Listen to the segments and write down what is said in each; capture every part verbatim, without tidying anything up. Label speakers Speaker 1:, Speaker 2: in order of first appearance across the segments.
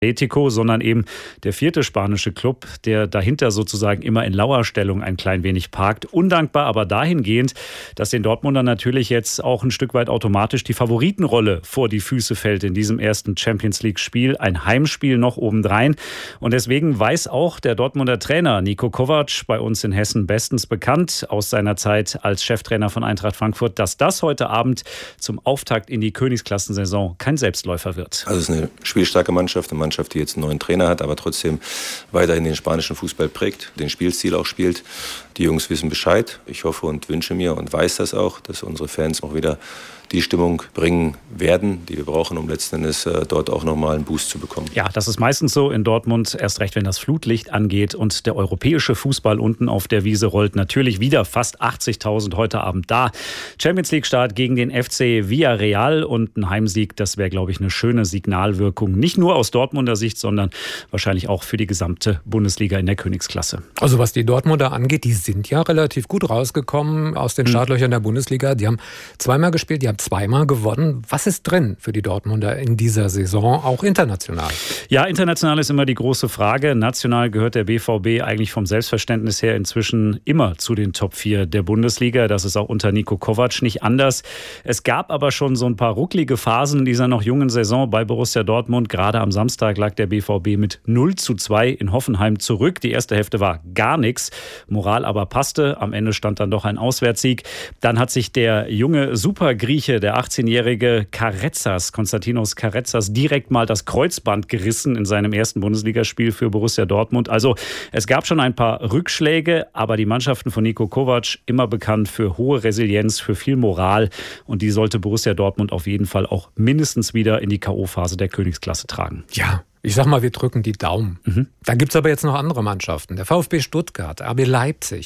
Speaker 1: Atletico, sondern eben der vierte spanische Club, der dahinter sozusagen immer in Lauerstellung ein klein wenig parkt. Undankbar, aber dahingehend, dass den Dortmundern natürlich jetzt auch ein Stück weit automatisch die Favoritenrolle vor die Füße fällt in diesem ersten Champions-League-Spiel. Ein Heimspiel noch obendrein. Und deswegen weiß auch der Dortmunder Trainer Niko Kovac, bei uns in Hessen bestens bekannt aus seiner Zeit als Cheftrainer von Eintracht Frankfurt, dass das heute Abend zum Auftakt in die Königsklassensaison kein Selbstläufer wird.
Speaker 2: Also es ist eine spielstarke Mannschaft, eine Mannschaft, die jetzt einen neuen Trainer hat, aber trotzdem weiterhin den spanischen Fußball prägt, den Spielstil auch spielt. Die Jungs wissen Bescheid. Ich hoffe und wünsche mir und weiß das auch, dass unsere Fans auch wieder die Stimmung bringen werden, die wir brauchen, um letzten Endes äh, dort auch nochmal einen Boost zu bekommen.
Speaker 1: Ja, das ist meistens so in Dortmund, erst recht, wenn das Flutlicht angeht und der europäische Fußball unten auf der Wiese rollt. Natürlich wieder fast achtzigtausend heute Abend da. Champions-League-Start gegen den F C Villarreal und ein Heimsieg, das wäre, glaube ich, eine schöne Signalwirkung. Nicht nur aus Dortmunder Sicht, sondern wahrscheinlich auch für die gesamte Bundesliga in der Königsklasse.
Speaker 3: Also was die Dortmunder angeht, die sind ja relativ gut rausgekommen aus den Startlöchern der Bundesliga. Die haben zweimal gespielt, die haben zweimal gewonnen. Was ist drin für die Dortmunder in dieser Saison, auch international?
Speaker 1: Ja, international ist immer die große Frage. National gehört der B V B eigentlich vom Selbstverständnis her inzwischen immer zu den Top vier der Bundesliga. Das ist auch unter Niko Kovac nicht anders. Es gab aber schon so ein paar rucklige Phasen in dieser noch jungen Saison bei Borussia Dortmund. Gerade am Samstag lag der B V B mit null zu zwei in Hoffenheim zurück. Die erste Hälfte war gar nichts. Moral aber passte. Am Ende stand dann doch ein Auswärtssieg. Dann hat sich der junge Supergrieche, der achtzehnjährige Karetzas, Konstantinos Karetzas, direkt mal das Kreuzband gerissen in seinem ersten Bundesligaspiel für Borussia Dortmund. Also es gab schon ein paar Rückschläge, aber die Mannschaften von Niko Kovac immer bekannt für hohe Resilienz, für viel Moral, und die sollte Borussia Dortmund auf jeden Fall auch mindestens wieder in die K O-Phase der Königsklasse tragen.
Speaker 3: Ja. Ich sag mal, wir drücken die Daumen. Mhm. Dann gibt es aber jetzt noch andere Mannschaften. Der VfB Stuttgart, R B Leipzig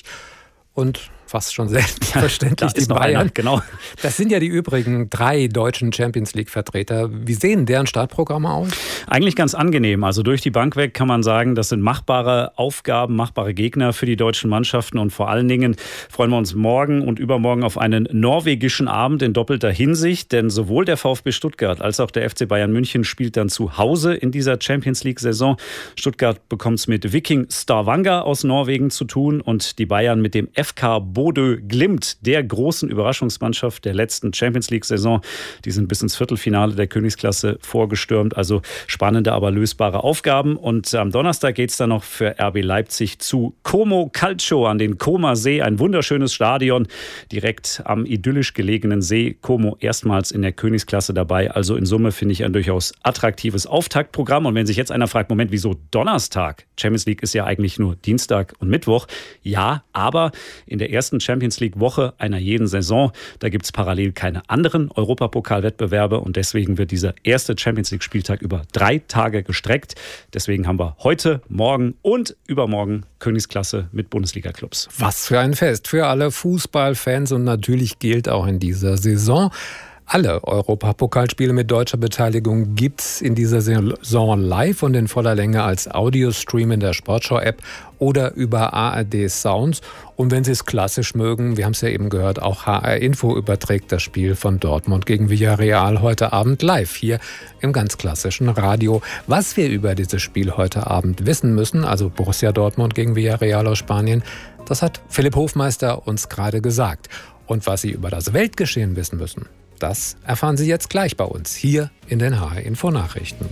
Speaker 3: und fast schon selbstverständlich
Speaker 1: ja,
Speaker 3: die Bayern.
Speaker 1: Einer, genau.
Speaker 3: Das sind ja die übrigen drei deutschen Champions-League-Vertreter. Wie sehen deren Startprogramme aus?
Speaker 1: Eigentlich ganz angenehm. Also durch die Bank weg kann man sagen, das sind machbare Aufgaben, machbare Gegner für die deutschen Mannschaften. Und vor allen Dingen freuen wir uns morgen und übermorgen auf einen norwegischen Abend in doppelter Hinsicht. Denn sowohl der VfB Stuttgart als auch der F C Bayern München spielt dann zu Hause in dieser Champions-League-Saison. Stuttgart bekommt es mit Viking Stavanger aus Norwegen zu tun und die Bayern mit dem F K Bodø Glimt, der großen Überraschungsmannschaft der letzten Champions-League-Saison. Die sind bis ins Viertelfinale der Königsklasse vorgestürmt. Also spannende, aber lösbare Aufgaben. Und am Donnerstag geht es dann noch für R B Leipzig zu Como Calcio an den Comer See. Ein wunderschönes Stadion direkt am idyllisch gelegenen See. Como erstmals in der Königsklasse dabei. Also in Summe finde ich ein durchaus attraktives Auftaktprogramm. Und wenn sich jetzt einer fragt, Moment, wieso Donnerstag? Champions League ist ja eigentlich nur Dienstag und Mittwoch. Ja, aber in der ersten Champions-League-Woche einer jeden Saison. Da gibt es parallel keine anderen Europapokal-Wettbewerbe und deswegen wird dieser erste Champions-League-Spieltag über drei Tage gestreckt. Deswegen haben wir heute, morgen und übermorgen Königsklasse mit Bundesliga-Clubs.
Speaker 3: Was für ein Fest für alle Fußballfans und natürlich gilt auch in dieser Saison: alle Europapokalspiele mit deutscher Beteiligung gibt's in dieser Saison live und in voller Länge als Audiostream in der Sportschau-App oder über A R D Sounds. Und wenn Sie es klassisch mögen, wir haben es ja eben gehört, auch H R Info überträgt das Spiel von Dortmund gegen Villarreal heute Abend live hier im ganz klassischen Radio. Was wir über dieses Spiel heute Abend wissen müssen, also Borussia Dortmund gegen Villarreal aus Spanien, das hat Philipp Hofmeister uns gerade gesagt. Und was Sie über das Weltgeschehen wissen müssen, das erfahren Sie jetzt gleich bei uns hier in den H R Info Nachrichten.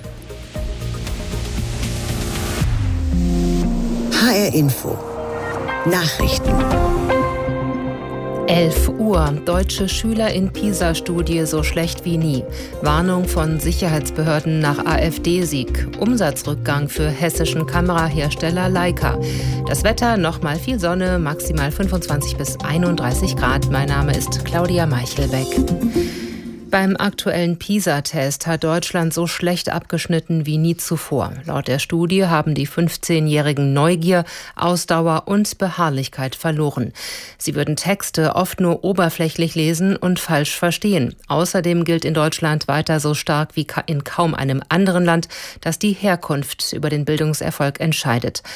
Speaker 4: H R Info Nachrichten.
Speaker 5: elf Uhr. Deutsche Schüler in PISA-Studie so schlecht wie nie. Warnung von Sicherheitsbehörden nach AfD-Sieg. Umsatzrückgang für hessischen Kamerahersteller Leica. Das Wetter, nochmal viel Sonne, maximal fünfundzwanzig bis einunddreißig Grad. Mein Name ist Claudia Meichelbeck. Beim aktuellen PISA-Test hat Deutschland so schlecht abgeschnitten wie nie zuvor. Laut der Studie haben die fünfzehnjährigen Neugier, Ausdauer und Beharrlichkeit verloren. Sie würden Texte oft nur oberflächlich lesen und falsch verstehen. Außerdem gilt in Deutschland weiter so stark wie in kaum einem anderen Land, dass die Herkunft über den Bildungserfolg entscheidet.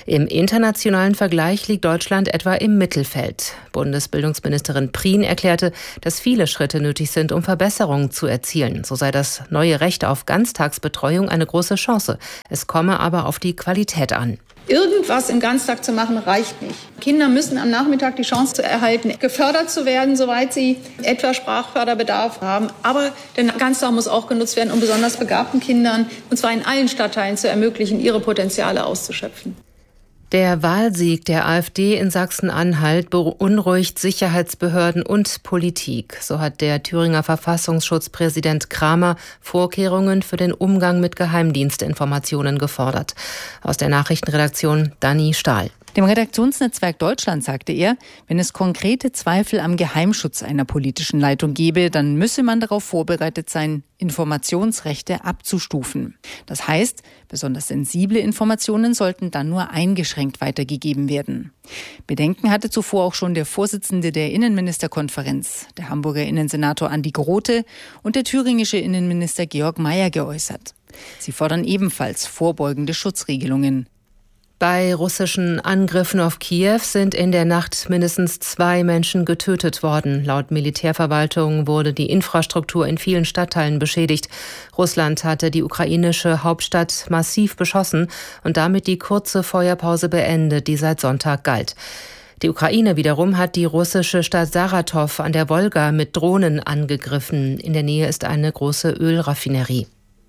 Speaker 5: Im internationalen Vergleich liegt Deutschland etwa im Mittelfeld. Bundesbildungsministerin Prien erklärte, dass viele Schritte nötig sind, um Verbesserungen zu erzielen. So sei das neue Recht auf Ganztagsbetreuung eine große Chance. Es komme aber auf die Qualität an.
Speaker 6: Irgendwas im Ganztag zu machen, reicht nicht. Kinder müssen am Nachmittag die Chance zu erhalten, gefördert zu werden, soweit sie etwa Sprachförderbedarf haben. Aber der Ganztag muss auch genutzt werden, um besonders begabten Kindern, und zwar in allen Stadtteilen, zu ermöglichen, ihre Potenziale auszuschöpfen.
Speaker 5: Der Wahlsieg der AfD in Sachsen-Anhalt beunruhigt Sicherheitsbehörden und Politik. So hat der Thüringer Verfassungsschutzpräsident Kramer Vorkehrungen für den Umgang mit Geheimdienstinformationen gefordert. Aus der Nachrichtenredaktion Dani Stahl.
Speaker 7: Dem Redaktionsnetzwerk Deutschland sagte er, wenn es konkrete Zweifel am Geheimschutz einer politischen Leitung gebe, dann müsse man darauf vorbereitet sein, Informationsrechte abzustufen. Das heißt, besonders sensible Informationen sollten dann nur eingeschränkt weitergegeben werden. Bedenken hatte zuvor auch schon der Vorsitzende der Innenministerkonferenz, der Hamburger Innensenator Andi Grote und der thüringische Innenminister Georg Mayer geäußert. Sie fordern ebenfalls vorbeugende Schutzregelungen.
Speaker 5: Bei russischen Angriffen auf Kiew sind in der Nacht mindestens zwei Menschen getötet worden. Laut Militärverwaltung wurde die Infrastruktur in vielen Stadtteilen beschädigt. Russland hatte die ukrainische Hauptstadt massiv beschossen und damit die kurze Feuerpause beendet, die seit Sonntag galt. Die Ukraine wiederum hat die russische Stadt Saratow an der Wolga mit Drohnen angegriffen. In der Nähe ist eine große Ölraffinerie.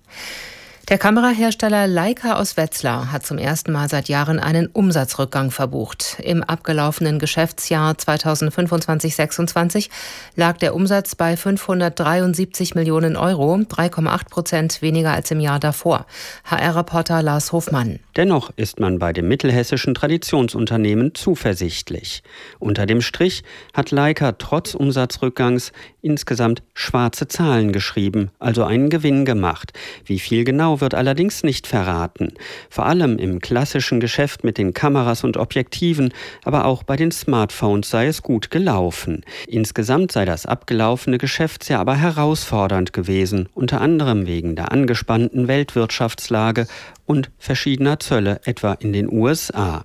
Speaker 5: Der Kamerahersteller Leica aus Wetzlar hat zum ersten Mal seit Jahren einen Umsatzrückgang verbucht. Im abgelaufenen Geschäftsjahr zweitausendfünfundzwanzig sechsundzwanzig lag der Umsatz bei fünfhundertdreiundsiebzig Millionen Euro, drei Komma acht Prozent weniger als im Jahr davor. H R-Reporter Lars Hofmann.
Speaker 8: Dennoch ist man bei dem mittelhessischen Traditionsunternehmen zuversichtlich. Unter dem Strich hat Leica trotz Umsatzrückgangs insgesamt schwarze Zahlen geschrieben, also einen Gewinn gemacht. Wie viel genau wird allerdings nicht verraten. Vor allem im klassischen Geschäft mit den Kameras und Objektiven, aber auch bei den Smartphones sei es gut gelaufen. Insgesamt sei das abgelaufene Geschäftsjahr aber herausfordernd gewesen, unter anderem wegen der angespannten Weltwirtschaftslage und verschiedener Zölle, etwa in den U S A.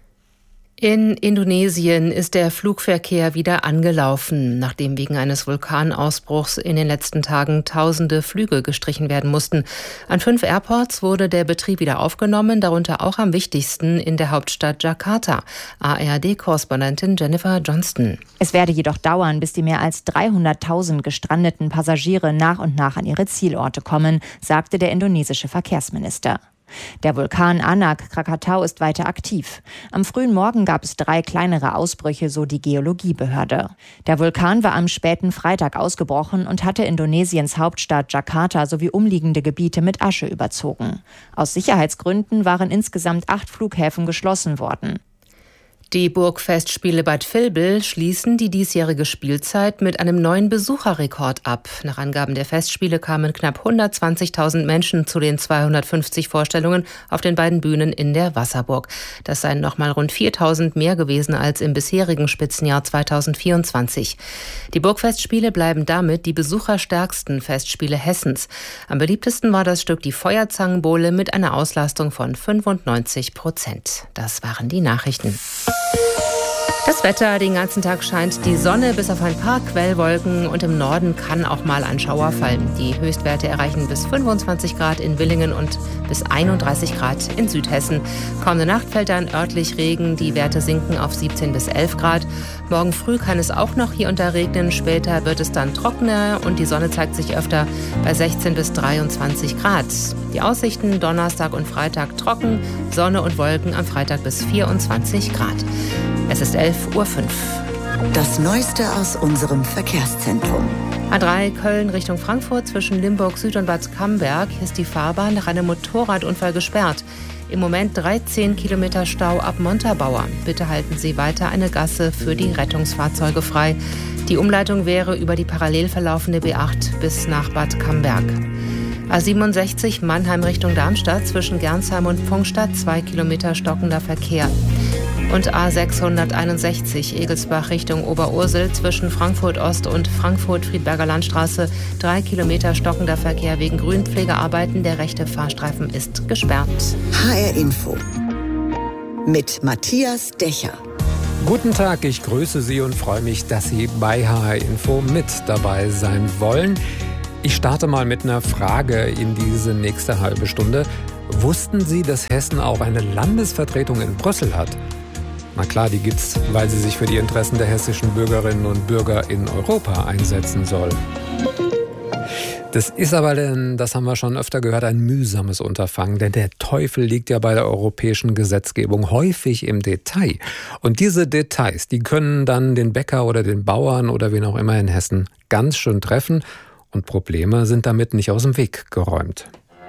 Speaker 5: In Indonesien ist der Flugverkehr wieder angelaufen, nachdem wegen eines Vulkanausbruchs in den letzten Tagen tausende Flüge gestrichen werden mussten. An fünf Airports wurde der Betrieb wieder aufgenommen, darunter auch am wichtigsten in der Hauptstadt Jakarta. A R D-Korrespondentin Jennifer Johnston.
Speaker 9: Es werde jedoch dauern, bis die mehr als dreihunderttausend gestrandeten Passagiere nach und nach an ihre Zielorte kommen, sagte der indonesische Verkehrsminister. Der Vulkan Anak Krakatau ist weiter aktiv. Am frühen Morgen gab es drei kleinere Ausbrüche, so die Geologiebehörde. Der Vulkan war am späten Freitag ausgebrochen und hatte Indonesiens Hauptstadt Jakarta sowie umliegende Gebiete mit Asche überzogen. Aus Sicherheitsgründen waren insgesamt acht Flughäfen geschlossen worden.
Speaker 5: Die Burgfestspiele Bad Vilbel schließen die diesjährige Spielzeit mit einem neuen Besucherrekord ab. Nach Angaben der Festspiele kamen knapp hundertzwanzigtausend Menschen zu den zweihundertfünfzig Vorstellungen auf den beiden Bühnen in der Wasserburg. Das seien nochmal rund viertausend mehr gewesen als im bisherigen Spitzenjahr zweitausendvierundzwanzig. Die Burgfestspiele bleiben damit die besucherstärksten Festspiele Hessens. Am beliebtesten war das Stück die Feuerzangenbowle mit einer Auslastung von fünfundneunzig Prozent. Das waren die Nachrichten. Das Wetter, den ganzen Tag scheint die Sonne bis auf ein paar Quellwolken und im Norden kann auch mal ein Schauer fallen. Die Höchstwerte erreichen bis fünfundzwanzig Grad in Villingen und bis einunddreißig Grad in Südhessen. Kommende Nacht fällt dann örtlich Regen, die Werte sinken auf siebzehn bis elf Grad. Morgen früh kann es auch noch hier und da regnen, später wird es dann trockener und die Sonne zeigt sich öfter bei sechzehn bis dreiundzwanzig Grad. Die Aussichten Donnerstag und Freitag trocken, Sonne und Wolken am Freitag bis vierundzwanzig Grad. Es ist elf Uhr fünf.
Speaker 4: Das Neueste aus unserem Verkehrszentrum.
Speaker 5: A drei Köln Richtung Frankfurt zwischen Limburg Süd und Bad Camberg ist die Fahrbahn nach einem Motorradunfall gesperrt. Im Moment dreizehn Kilometer Stau ab Montabaur. Bitte halten Sie weiter eine Gasse für die Rettungsfahrzeuge frei. Die Umleitung wäre über die parallel verlaufende B acht bis nach Bad Camberg. A siebenundsechzig Mannheim Richtung Darmstadt zwischen Gernsheim und Pfungstadt, zwei Kilometer stockender Verkehr. Und A sechshunderteinundsechzig Egelsbach Richtung Oberursel zwischen Frankfurt Ost und Frankfurt-Friedberger Landstraße, drei Kilometer stockender Verkehr wegen Grünpflegearbeiten. Der rechte Fahrstreifen ist gesperrt.
Speaker 4: H R Info. mit Matthias Decher.
Speaker 3: Guten Tag, ich grüße Sie und freue mich, dass Sie bei H H Info mit dabei sein wollen. Ich starte mal mit einer Frage in diese nächste halbe Stunde. Wussten Sie, dass Hessen auch eine Landesvertretung in Brüssel hat? Na klar, die gibt's, weil sie sich für die Interessen der hessischen Bürgerinnen und Bürger in Europa einsetzen soll. Das ist aber, denn, das haben wir schon öfter gehört, ein mühsames Unterfangen, denn der Teufel liegt ja bei der europäischen Gesetzgebung häufig im Detail. Und diese Details, die können dann den Bäcker oder den Bauern oder wen auch immer in Hessen ganz schön treffen und Probleme sind damit nicht aus dem Weg geräumt.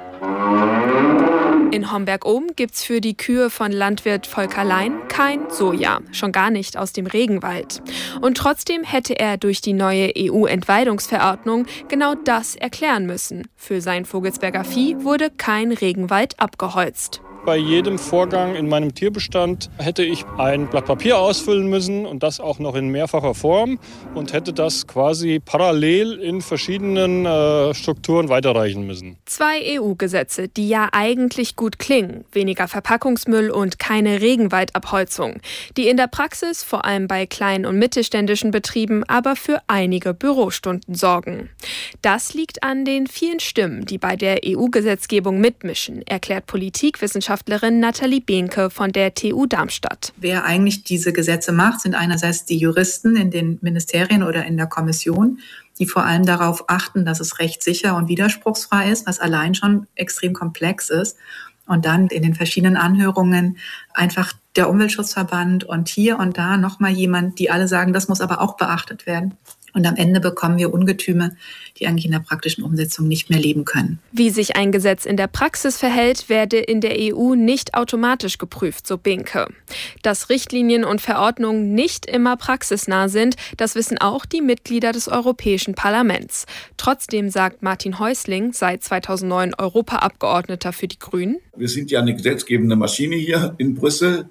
Speaker 10: In Homberg-Ohm gibt's für die Kühe von Landwirt Volker Lein kein Soja, schon gar nicht aus dem Regenwald. Und trotzdem hätte er durch die neue E U-Entweidungsverordnung genau das erklären müssen. Für sein Vogelsberger Vieh wurde kein Regenwald abgeholzt.
Speaker 11: Bei jedem Vorgang in meinem Tierbestand hätte ich ein Blatt Papier ausfüllen müssen und das auch noch in mehrfacher Form und hätte das quasi parallel in verschiedenen äh, Strukturen weiterreichen müssen.
Speaker 10: Zwei E U-Gesetze, die ja eigentlich gut klingen. Weniger Verpackungsmüll und keine Regenwaldabholzung. Die in der Praxis, vor allem bei kleinen und mittelständischen Betrieben, aber für einige Bürostunden sorgen. Das liegt an den vielen Stimmen, die bei der E U-Gesetzgebung mitmischen, erklärt Politikwissenschaftlerin Nathalie Behnke von der T U Darmstadt.
Speaker 12: Wer eigentlich diese Gesetze macht, sind einerseits die Juristen in den Ministerien oder in der Kommission, die vor allem darauf achten, dass es rechtssicher und widerspruchsfrei ist, was allein schon extrem komplex ist. Und dann in den verschiedenen Anhörungen einfach der Umweltschutzverband und hier und da nochmal jemand, die alle sagen, das muss aber auch beachtet werden. Und am Ende bekommen wir Ungetüme, die eigentlich in der praktischen Umsetzung nicht mehr leben können.
Speaker 10: Wie sich ein Gesetz in der Praxis verhält, werde in der E U nicht automatisch geprüft, so Behnke. Dass Richtlinien und Verordnungen nicht immer praxisnah sind, das wissen auch die Mitglieder des Europäischen Parlaments. Trotzdem sagt Martin Häusling, seit zweitausendneun Europaabgeordneter für die Grünen:
Speaker 13: Wir sind ja eine gesetzgebende Maschine hier in Brüssel.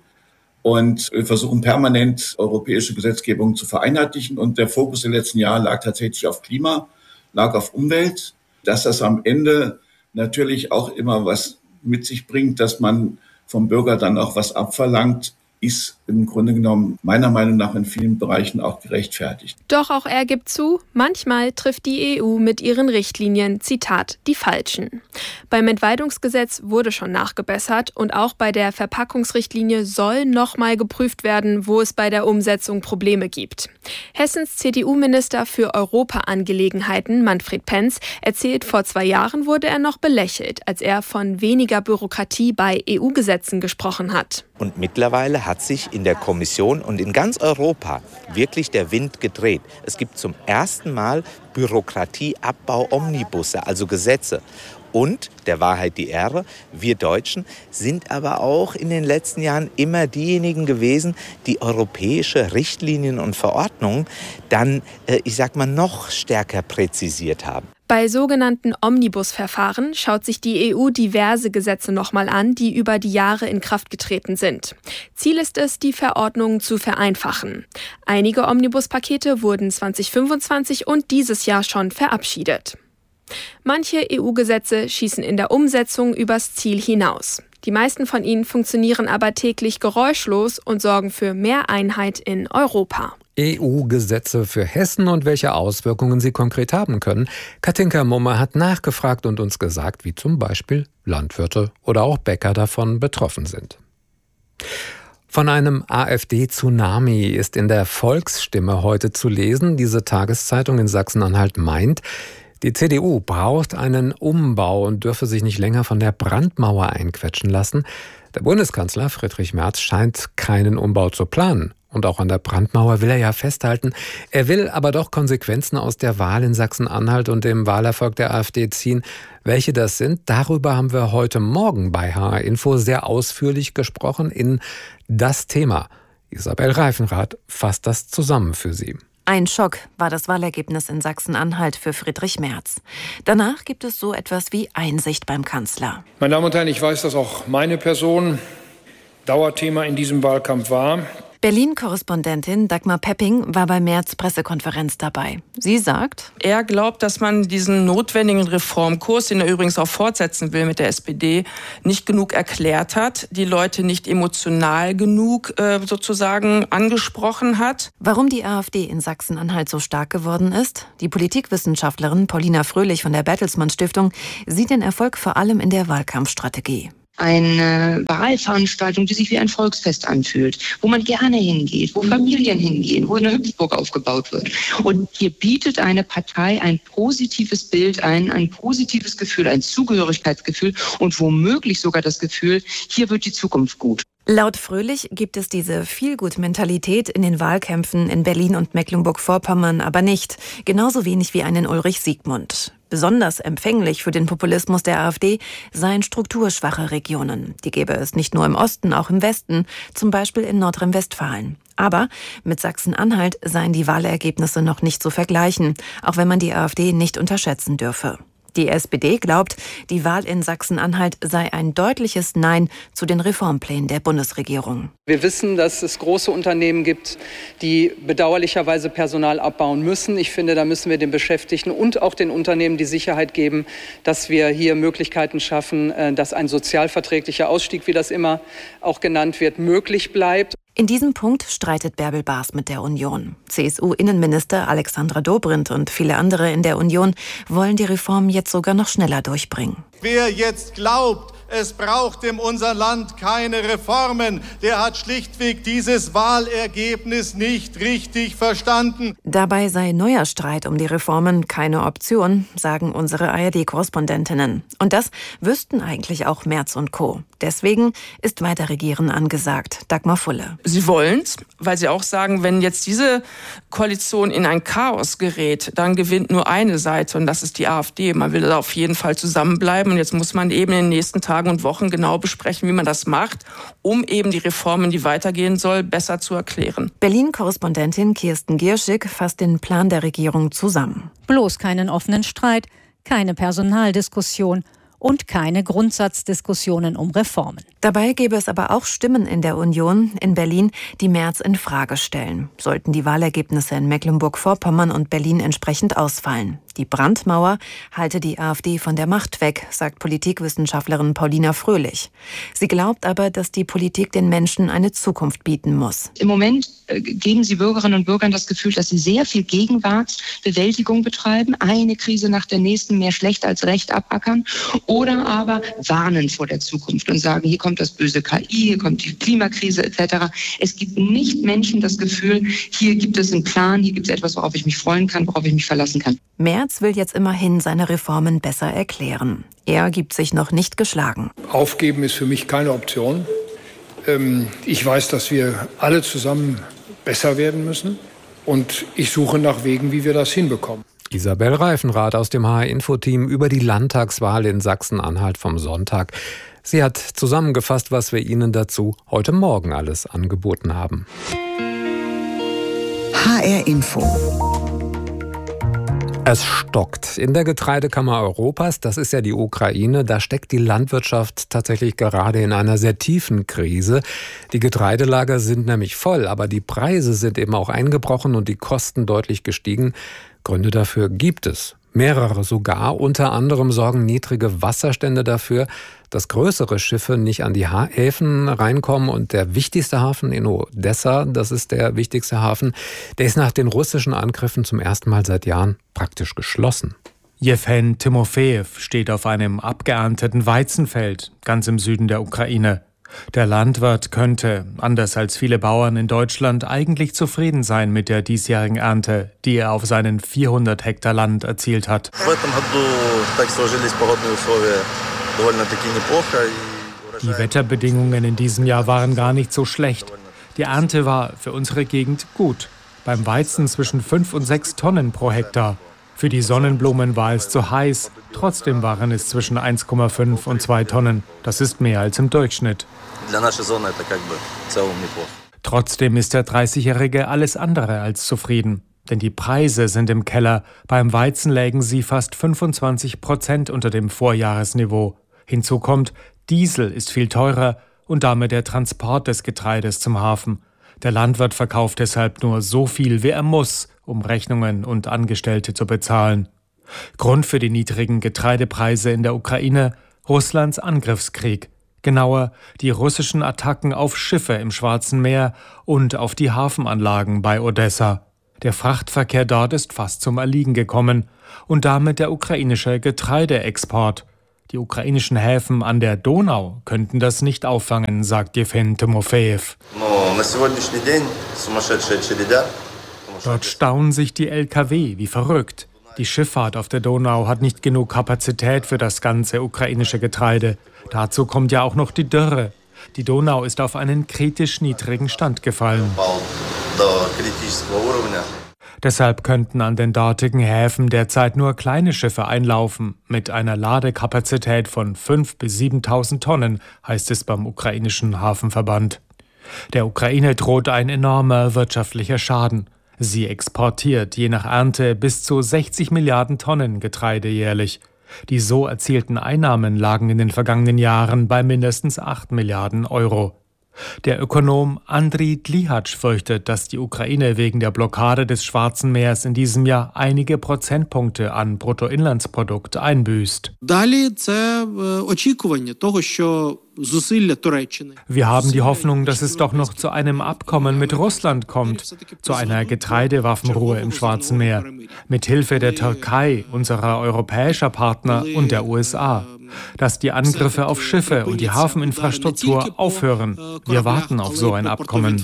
Speaker 13: Und wir versuchen permanent europäische Gesetzgebung zu vereinheitlichen. Und der Fokus der letzten Jahre lag tatsächlich auf Klima, lag auf Umwelt. Dass das am Ende natürlich auch immer was mit sich bringt, dass man vom Bürger dann auch was abverlangt, ist im Grunde genommen meiner Meinung nach in vielen Bereichen auch gerechtfertigt.
Speaker 10: Doch auch er gibt zu, manchmal trifft die E U mit ihren Richtlinien, Zitat, die Falschen. Beim Entweidungsgesetz wurde schon nachgebessert und auch bei der Verpackungsrichtlinie soll nochmal geprüft werden, wo es bei der Umsetzung Probleme gibt. Hessens C D U-Minister für Europaangelegenheiten, Manfred Penz, erzählt, vor zwei Jahren wurde er noch belächelt, als er von weniger Bürokratie bei E U-Gesetzen gesprochen hat.
Speaker 14: Und mittlerweile hat sich in der Kommission und in ganz Europa wirklich der Wind gedreht. Es gibt zum ersten Mal Bürokratieabbau-Omnibusse, also Gesetze. Und, der Wahrheit die Ehre, wir Deutschen sind aber auch in den letzten Jahren immer diejenigen gewesen, die europäische Richtlinien und Verordnungen dann, ich sag mal, noch stärker präzisiert haben.
Speaker 10: Bei sogenannten Omnibusverfahren schaut sich die E U diverse Gesetze nochmal an, die über die Jahre in Kraft getreten sind. Ziel ist es, die Verordnungen zu vereinfachen. Einige Omnibuspakete wurden zweitausendfünfundzwanzig und dieses Jahr schon verabschiedet. Manche E U-Gesetze schießen in der Umsetzung übers Ziel hinaus. Die meisten von ihnen funktionieren aber täglich geräuschlos und sorgen für mehr Einheit in Europa.
Speaker 3: E U-Gesetze für Hessen und welche Auswirkungen sie konkret haben können. Katinka Mummer hat nachgefragt und uns gesagt, wie zum Beispiel Landwirte oder auch Bäcker davon betroffen sind. Von einem AfD-Tsunami ist in der Volksstimme heute zu lesen. Diese Tageszeitung in Sachsen-Anhalt meint, die C D U braucht einen Umbau und dürfe sich nicht länger von der Brandmauer einquetschen lassen. Der Bundeskanzler Friedrich Merz scheint keinen Umbau zu planen. Und auch an der Brandmauer will er ja festhalten. Er will aber doch Konsequenzen aus der Wahl in Sachsen-Anhalt und dem Wahlerfolg der AfD ziehen. Welche das sind, darüber haben wir heute Morgen bei H H Info sehr ausführlich gesprochen in Das Thema. Isabel Reifenrath fasst das zusammen für Sie.
Speaker 15: Ein Schock war das Wahlergebnis in Sachsen-Anhalt für Friedrich Merz. Danach gibt es so etwas wie Einsicht beim Kanzler.
Speaker 16: Meine Damen und Herren, ich weiß, dass auch meine Person Dauerthema in diesem Wahlkampf war.
Speaker 15: Berlin-Korrespondentin Dagmar Pepping war bei Merz Pressekonferenz dabei. Sie sagt,
Speaker 16: er glaubt, dass man diesen notwendigen Reformkurs, den er übrigens auch fortsetzen will mit der S P D, nicht genug erklärt hat, die Leute nicht emotional genug äh, sozusagen angesprochen hat.
Speaker 15: Warum die AfD in Sachsen-Anhalt so stark geworden ist? Die Politikwissenschaftlerin Paulina Fröhlich von der Bertelsmann Stiftung sieht den Erfolg vor allem in der Wahlkampfstrategie.
Speaker 17: Eine Wahlveranstaltung, die sich wie ein Volksfest anfühlt, wo man gerne hingeht, wo Familien hingehen, wo eine Hüpfburg aufgebaut wird. Und hier bietet eine Partei ein positives Bild ein, ein positives Gefühl, ein Zugehörigkeitsgefühl und womöglich sogar das Gefühl, hier wird die Zukunft gut.
Speaker 15: Laut Fröhlich gibt es diese Feelgood-Mentalität in den Wahlkämpfen in Berlin und Mecklenburg-Vorpommern aber nicht. Genauso wenig wie einen Ulrich Siegmund. Besonders empfänglich für den Populismus der AfD seien strukturschwache Regionen. Die gäbe es nicht nur im Osten, auch im Westen, zum Beispiel in Nordrhein-Westfalen. Aber mit Sachsen-Anhalt seien die Wahlergebnisse noch nicht zu vergleichen, auch wenn man die AfD nicht unterschätzen dürfe. Die S P D glaubt, die Wahl in Sachsen-Anhalt sei ein deutliches Nein zu den Reformplänen der Bundesregierung.
Speaker 18: Wir wissen, dass es große Unternehmen gibt, die bedauerlicherweise Personal abbauen müssen. Ich finde, da müssen wir den Beschäftigten und auch den Unternehmen die Sicherheit geben, dass wir hier Möglichkeiten schaffen, dass ein sozialverträglicher Ausstieg, wie das immer auch genannt wird, möglich bleibt.
Speaker 15: In diesem Punkt streitet Bärbel Baas mit der Union. C S U-Innenminister Alexandra Dobrindt und viele andere in der Union wollen die Reform jetzt sogar noch schneller durchbringen.
Speaker 19: Wer jetzt glaubt, es braucht in unser Land keine Reformen, der hat schlichtweg dieses Wahlergebnis nicht richtig verstanden.
Speaker 15: Dabei sei neuer Streit um die Reformen keine Option, sagen unsere A R D-Korrespondentinnen. Und das wüssten eigentlich auch Merz und Co. Deswegen ist Weiterregieren angesagt. Dagmar Fulle.
Speaker 16: Sie wollen's, weil sie auch sagen, wenn jetzt diese Koalition in ein Chaos gerät, dann gewinnt nur eine Seite und das ist die AfD. Man will da auf jeden Fall zusammenbleiben und jetzt muss man eben in den nächsten Tagen und Wochen genau besprechen, wie man das macht, um eben die Reformen, die weitergehen soll, besser zu erklären.
Speaker 15: Berlin-Korrespondentin Kirsten Gierschig fasst den Plan der Regierung zusammen.
Speaker 20: Bloß keinen offenen Streit, keine Personaldiskussion und keine Grundsatzdiskussionen um Reformen.
Speaker 15: Dabei gäbe es aber auch Stimmen in der Union in Berlin, die Merz in Frage stellen. Sollten die Wahlergebnisse in Mecklenburg-Vorpommern und Berlin entsprechend ausfallen. Die Brandmauer halte die AfD von der Macht weg, sagt Politikwissenschaftlerin Paulina Fröhlich. Sie glaubt aber, dass die Politik den Menschen eine Zukunft bieten muss.
Speaker 17: Im Moment äh, geben sie Bürgerinnen und Bürgern das Gefühl, dass sie sehr viel Gegenwartsbewältigung betreiben, eine Krise nach der nächsten mehr schlecht als recht abackern oder aber warnen vor der Zukunft und sagen, hier kommt das böse K I, hier kommt die Klimakrise et cetera. Es gibt nicht Menschen das Gefühl, hier gibt es einen Plan, hier gibt es etwas, worauf ich mich freuen kann, worauf ich mich verlassen kann.
Speaker 15: Merz will jetzt immerhin seine Reformen besser erklären. Er gibt sich noch nicht geschlagen.
Speaker 21: Aufgeben ist für mich keine Option. Ich weiß, dass wir alle zusammen besser werden müssen. Und ich suche nach Wegen, wie wir das hinbekommen.
Speaker 3: Isabel Reifenrath aus dem H R-Info-Team über die Landtagswahl in Sachsen-Anhalt vom Sonntag. Sie hat zusammengefasst, was wir Ihnen dazu heute Morgen alles angeboten haben.
Speaker 4: H R-Info.
Speaker 3: Es stockt. In der Getreidekammer Europas, das ist ja die Ukraine, da steckt die Landwirtschaft tatsächlich gerade in einer sehr tiefen Krise. Die Getreidelager sind nämlich voll, aber die Preise sind eben auch eingebrochen und die Kosten deutlich gestiegen. Gründe dafür gibt es. Mehrere sogar. Unter anderem sorgen niedrige Wasserstände dafür, dass größere Schiffe nicht an die Häfen reinkommen. Und der wichtigste Hafen in Odessa, das ist der wichtigste Hafen, der ist nach den russischen Angriffen zum ersten Mal seit Jahren praktisch geschlossen.
Speaker 22: Jewhen Timofejew steht auf einem abgeernteten Weizenfeld ganz im Süden der Ukraine. Der Landwirt könnte, anders als viele Bauern in Deutschland, eigentlich zufrieden sein mit der diesjährigen Ernte, die er auf seinen vierhundert Hektar Land erzielt hat. Die Wetterbedingungen in diesem Jahr waren gar nicht so schlecht. Die Ernte war für unsere Gegend gut. Beim Weizen zwischen fünf und sechs Tonnen pro Hektar. Für die Sonnenblumen war es zu heiß. Trotzdem waren es zwischen eins Komma fünf und zwei Tonnen. Das ist mehr als im Durchschnitt. Trotzdem ist der dreißigjährige alles andere als zufrieden. Denn die Preise sind im Keller. Beim Weizen lägen sie fast fünfundzwanzig Prozent unter dem Vorjahresniveau. Hinzu kommt, Diesel ist viel teurer und damit der Transport des Getreides zum Hafen. Der Landwirt verkauft deshalb nur so viel, wie er muss, um Rechnungen und Angestellte zu bezahlen. Grund für die niedrigen Getreidepreise in der Ukraine: Russlands Angriffskrieg. Genauer, die russischen Attacken auf Schiffe im Schwarzen Meer und auf die Hafenanlagen bei Odessa. Der Frachtverkehr dort ist fast zum Erliegen gekommen und damit der ukrainische Getreideexport. Die ukrainischen Häfen an der Donau könnten das nicht auffangen, sagt Jefim Timofejew. Dort stauen sich die L K W wie verrückt. Die Schifffahrt auf der Donau hat nicht genug Kapazität für das ganze ukrainische Getreide. Dazu kommt ja auch noch die Dürre. Die Donau ist auf einen kritisch niedrigen Stand gefallen. Deshalb könnten an den dortigen Häfen derzeit nur kleine Schiffe einlaufen, mit einer Ladekapazität von fünftausend bis siebentausend Tonnen, heißt es beim ukrainischen Hafenverband. Der Ukraine droht ein enormer wirtschaftlicher Schaden. Sie exportiert je nach Ernte bis zu sechzig Milliarden Tonnen Getreide jährlich. Die so erzielten Einnahmen lagen in den vergangenen Jahren bei mindestens acht Milliarden Euro. Der Ökonom Andriy Dlihatsch fürchtet, dass die Ukraine wegen der Blockade des Schwarzen Meers in diesem Jahr einige Prozentpunkte an Bruttoinlandsprodukt einbüßt. Wir haben die Hoffnung, dass es doch noch zu einem Abkommen mit Russland kommt, zu einer Getreidewaffenruhe im Schwarzen Meer, mit Hilfe der Türkei, unserer europäischer Partner und der U S A. Dass die Angriffe auf Schiffe und die Hafeninfrastruktur aufhören. Wir warten auf so ein Abkommen.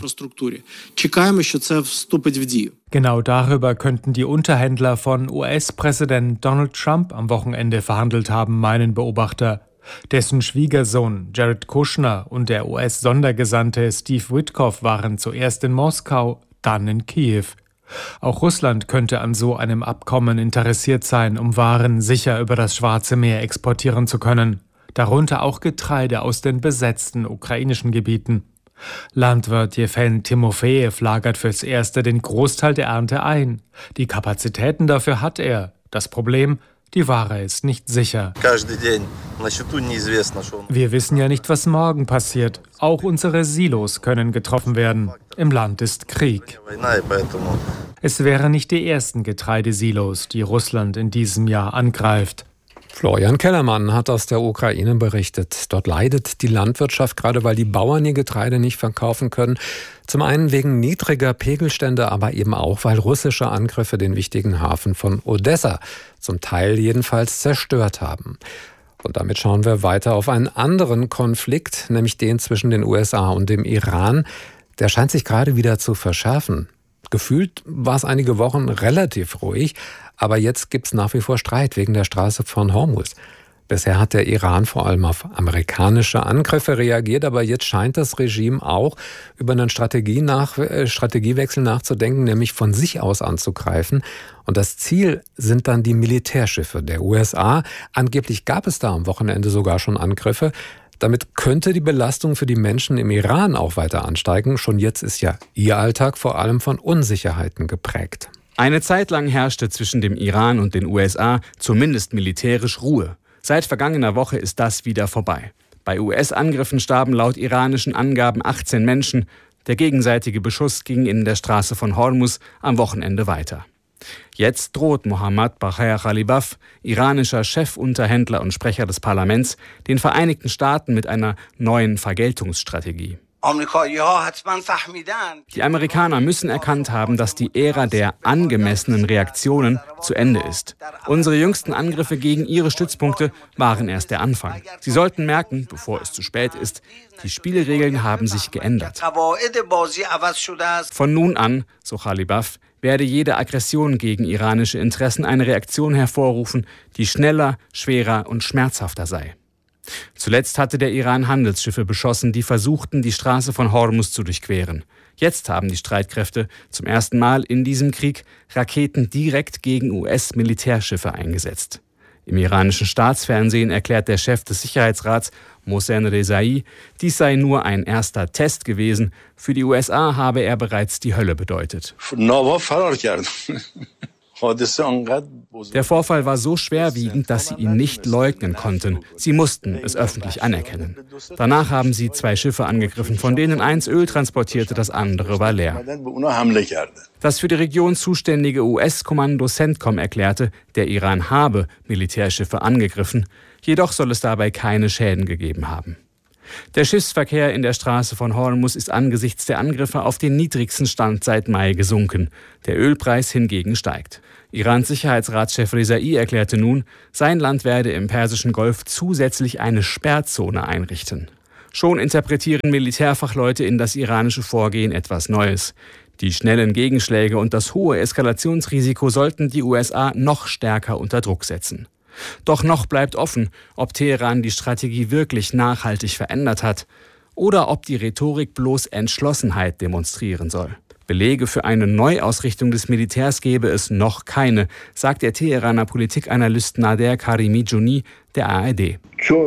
Speaker 22: Genau darüber könnten die Unterhändler von U S-Präsident Donald Trump am Wochenende verhandelt haben, meinen Beobachter. Dessen Schwiegersohn Jared Kushner und der U S-Sondergesandte Steve Witkoff waren zuerst in Moskau, dann in Kiew. Auch Russland könnte an so einem Abkommen interessiert sein, um Waren sicher über das Schwarze Meer exportieren zu können, darunter auch Getreide aus den besetzten ukrainischen Gebieten. Landwirt Jefim Timofejew lagert fürs Erste den Großteil der Ernte ein. Die Kapazitäten dafür hat er. Das Problem: die Ware ist nicht sicher. Wir wissen ja nicht, was morgen passiert. Auch unsere Silos können getroffen werden. Im Land ist Krieg. Es wären nicht die ersten Getreidesilos, die Russland in diesem Jahr angreift.
Speaker 3: Florian Kellermann hat aus der Ukraine berichtet. Dort leidet die Landwirtschaft, gerade weil die Bauern ihr Getreide nicht verkaufen können. Zum einen wegen niedriger Pegelstände, aber eben auch, weil russische Angriffe den wichtigen Hafen von Odessa zum Teil jedenfalls zerstört haben. Und damit schauen wir weiter auf einen anderen Konflikt, nämlich den zwischen den U S A und dem Iran. Der scheint sich gerade wieder zu verschärfen. Gefühlt war es einige Wochen relativ ruhig, aber jetzt gibt es nach wie vor Streit wegen der Straße von Hormuz. Bisher hat der Iran vor allem auf amerikanische Angriffe reagiert, aber jetzt scheint das Regime auch über einen Strategie nach, äh, Strategiewechsel nachzudenken, nämlich von sich aus anzugreifen. Und das Ziel sind dann die Militärschiffe der U S A. Angeblich gab es da am Wochenende sogar schon Angriffe. Damit könnte die Belastung für die Menschen im Iran auch weiter ansteigen. Schon jetzt ist ja ihr Alltag vor allem von Unsicherheiten geprägt.
Speaker 1: Eine Zeit lang herrschte zwischen dem Iran und den U S A zumindest militärisch Ruhe. Seit vergangener Woche ist das wieder vorbei. Bei U S-Angriffen starben laut iranischen Angaben achtzehn Menschen. Der gegenseitige Beschuss ging in der Straße von Hormuz am Wochenende weiter. Jetzt droht Mohammad Bagher Ghalibaf, iranischer Chefunterhändler und Sprecher des Parlaments, den Vereinigten Staaten mit einer neuen Vergeltungsstrategie. Die Amerikaner müssen erkannt haben, dass die Ära der angemessenen Reaktionen zu Ende ist. Unsere jüngsten Angriffe gegen ihre Stützpunkte waren erst der Anfang. Sie sollten merken, bevor es zu spät ist, die Spielregeln haben sich geändert. Von nun an, so Ghalibaf, werde jede Aggression gegen iranische Interessen eine Reaktion hervorrufen, die schneller, schwerer und schmerzhafter sei. Zuletzt hatte der Iran Handelsschiffe beschossen, die versuchten, die Straße von Hormuz zu durchqueren. Jetzt haben die Streitkräfte zum ersten Mal in diesem Krieg Raketen direkt gegen U S-Militärschiffe eingesetzt. Im iranischen Staatsfernsehen erklärt der Chef des Sicherheitsrats, Mohsen Rezai, dies sei nur ein erster Test gewesen. Für die U S A habe er bereits die Hölle bedeutet. Der Vorfall war so schwerwiegend, dass sie ihn nicht leugnen konnten. Sie mussten es öffentlich anerkennen. Danach haben sie zwei Schiffe angegriffen, von denen eins Öl transportierte, das andere war leer. Das für die Region zuständige U S-Kommando CENTCOM erklärte, der Iran habe Militärschiffe angegriffen, jedoch soll es dabei keine Schäden gegeben haben. Der Schiffsverkehr in der Straße von Hormuz ist angesichts der Angriffe auf den niedrigsten Stand seit Mai gesunken. Der Ölpreis hingegen steigt. Irans Sicherheitsratschef Rezai erklärte nun, sein Land werde im Persischen Golf zusätzlich eine Sperrzone einrichten. Schon interpretieren Militärfachleute in das iranische Vorgehen etwas Neues. Die schnellen Gegenschläge und das hohe Eskalationsrisiko sollten die U S A noch stärker unter Druck setzen. Doch noch bleibt offen, ob Teheran die Strategie wirklich nachhaltig verändert hat oder ob die Rhetorik bloß Entschlossenheit demonstrieren soll. Belege für eine Neuausrichtung des Militärs gebe es noch keine, sagt der Teheraner Politikanalyst Nader Karimi-Jouni der A R D.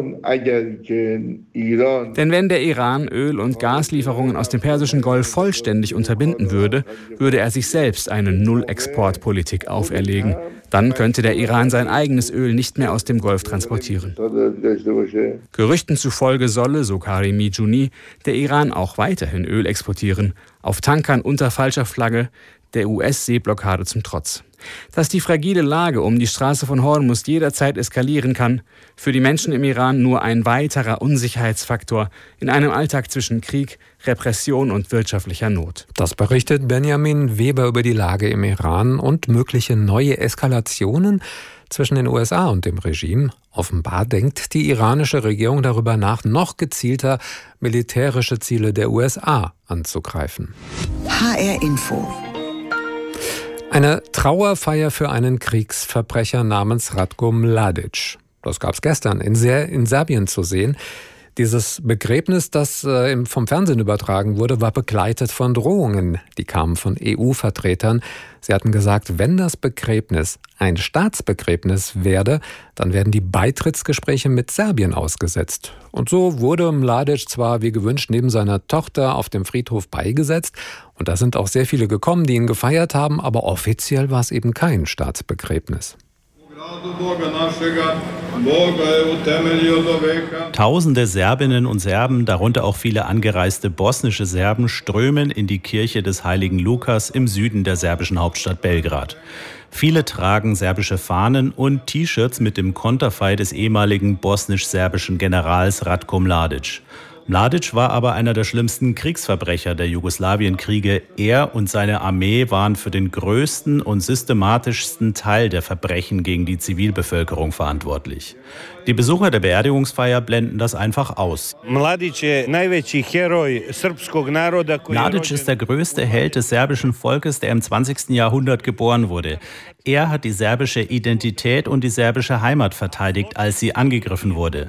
Speaker 1: Denn wenn der Iran Öl- und Gaslieferungen aus dem Persischen Golf vollständig unterbinden würde, würde er sich selbst eine Null-Export-Politik auferlegen. Dann könnte der Iran sein eigenes Öl nicht mehr aus dem Golf transportieren. Gerüchten zufolge solle, so Karimi-Jouni, der Iran auch weiterhin Öl exportieren, auf Tankern unter falscher Flagge, der U S-Seeblockade zum Trotz. Dass die fragile Lage um die Straße von Hormuz jederzeit eskalieren kann, für die Menschen im Iran nur ein weiterer Unsicherheitsfaktor in einem Alltag zwischen Krieg, Repression und wirtschaftlicher Not.
Speaker 3: Das berichtet Benjamin Weber über die Lage im Iran und mögliche neue Eskalationen zwischen den U S A und dem Regime. Offenbar denkt die iranische Regierung darüber nach, noch gezielter militärische Ziele der U S A anzugreifen.
Speaker 4: H R Info.
Speaker 3: Eine Trauerfeier für einen Kriegsverbrecher namens Ratko Mladic. Das gab es gestern in, Ser- in Serbien zu sehen. Dieses Begräbnis, das äh, vom Fernsehen übertragen wurde, war begleitet von Drohungen. Die kamen von E U-Vertretern. Sie hatten gesagt, wenn das Begräbnis ein Staatsbegräbnis werde, dann werden die Beitrittsgespräche mit Serbien ausgesetzt. Und so wurde Mladic zwar wie gewünscht neben seiner Tochter auf dem Friedhof beigesetzt. Und da sind auch sehr viele gekommen, die ihn gefeiert haben, aber offiziell war es eben kein Staatsbegräbnis.
Speaker 2: Tausende Serbinnen und Serben, darunter auch viele angereiste bosnische Serben, strömen in die Kirche des heiligen Lukas im Süden der serbischen Hauptstadt Belgrad. Viele tragen serbische Fahnen und T-Shirts mit dem Konterfei des ehemaligen bosnisch-serbischen Generals Ratko Mladic. Mladic war aber einer der schlimmsten Kriegsverbrecher der Jugoslawienkriege. Er und seine Armee waren für den größten und systematischsten Teil der Verbrechen gegen die Zivilbevölkerung verantwortlich. Die Besucher der Beerdigungsfeier blenden das einfach aus. Mladic ist der größte Held des serbischen Volkes, der im zwanzigsten Jahrhundert geboren wurde. Er hat die serbische Identität und die serbische Heimat verteidigt, als sie angegriffen wurde.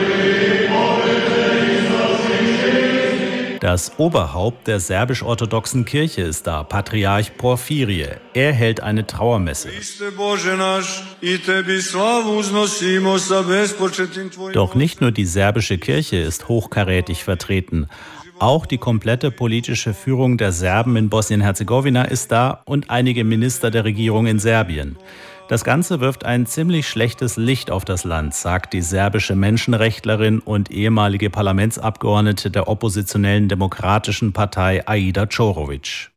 Speaker 2: Das Oberhaupt der serbisch-orthodoxen Kirche ist da, Patriarch Porfirie. Er hält eine Trauermesse. Doch nicht nur die serbische Kirche ist hochkarätig vertreten. Auch die komplette politische Führung der Serben in Bosnien-Herzegowina ist da und einige Minister der Regierung in Serbien. Das Ganze wirft ein ziemlich schlechtes Licht auf das Land, sagt die serbische Menschenrechtlerin und ehemalige Parlamentsabgeordnete der oppositionellen Demokratischen Partei Aida Ćorović.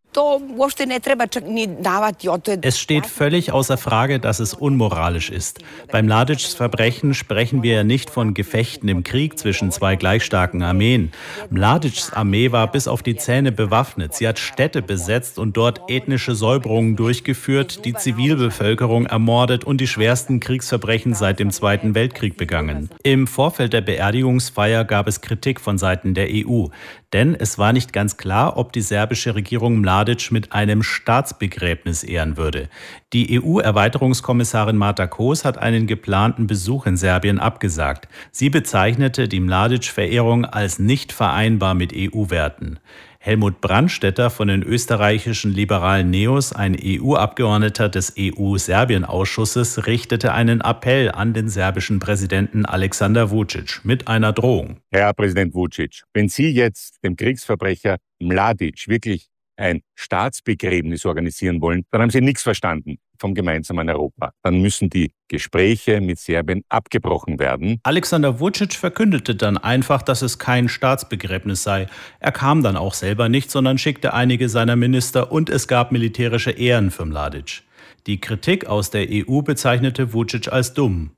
Speaker 2: Es steht völlig außer Frage, dass es unmoralisch ist. Beim Mladics Verbrechen sprechen wir ja nicht von Gefechten im Krieg zwischen zwei gleichstarken Armeen. Mladics Armee war bis auf die Zähne bewaffnet. Sie hat Städte besetzt und dort ethnische Säuberungen durchgeführt, die Zivilbevölkerung ermordet und die schwersten Kriegsverbrechen seit dem Zweiten Weltkrieg begangen. Im Vorfeld der Beerdigungsfeier gab es Kritik von Seiten der E U. Denn es war nicht ganz klar, ob die serbische Regierung Mladic mit einem Staatsbegräbnis ehren würde. Die E U-Erweiterungskommissarin Marta Kos hat einen geplanten Besuch in Serbien abgesagt. Sie bezeichnete die Mladic-Verehrung als nicht vereinbar mit E U-Werten. Helmut Brandstätter von den österreichischen liberalen Neos, ein E U-Abgeordneter des E U-Serbien-Ausschusses, richtete einen Appell an den serbischen Präsidenten Alexander Vučić mit einer Drohung.
Speaker 6: Herr Präsident Vučić, wenn Sie jetzt dem Kriegsverbrecher Mladic wirklich ein Staatsbegräbnis organisieren wollen, dann haben sie nichts verstanden vom gemeinsamen Europa. Dann müssen die Gespräche mit Serbien abgebrochen werden.
Speaker 2: Alexander Vučić verkündete dann einfach, dass es kein Staatsbegräbnis sei. Er kam dann auch selber nicht, sondern schickte einige seiner Minister und es gab militärische Ehren für Mladić. Die Kritik aus der E U bezeichnete Vučić als dumm.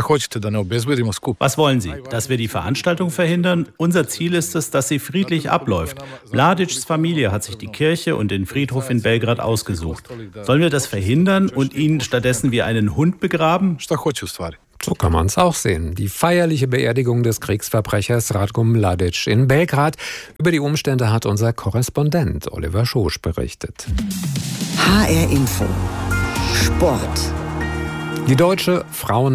Speaker 2: Was wollen Sie? Dass wir die Veranstaltung verhindern? Unser Ziel ist es, dass sie friedlich abläuft. Mladićs Familie hat sich die Kirche und den Friedhof in Belgrad ausgesucht. Sollen wir das verhindern und ihnen stattdessen wie einen Hund begraben?
Speaker 3: So kann man es auch sehen. Die feierliche Beerdigung des Kriegsverbrechers Ratko Mladić in Belgrad. Über die Umstände hat unser Korrespondent Oliver Schosch berichtet.
Speaker 4: H R Info Sport.
Speaker 3: Die deutsche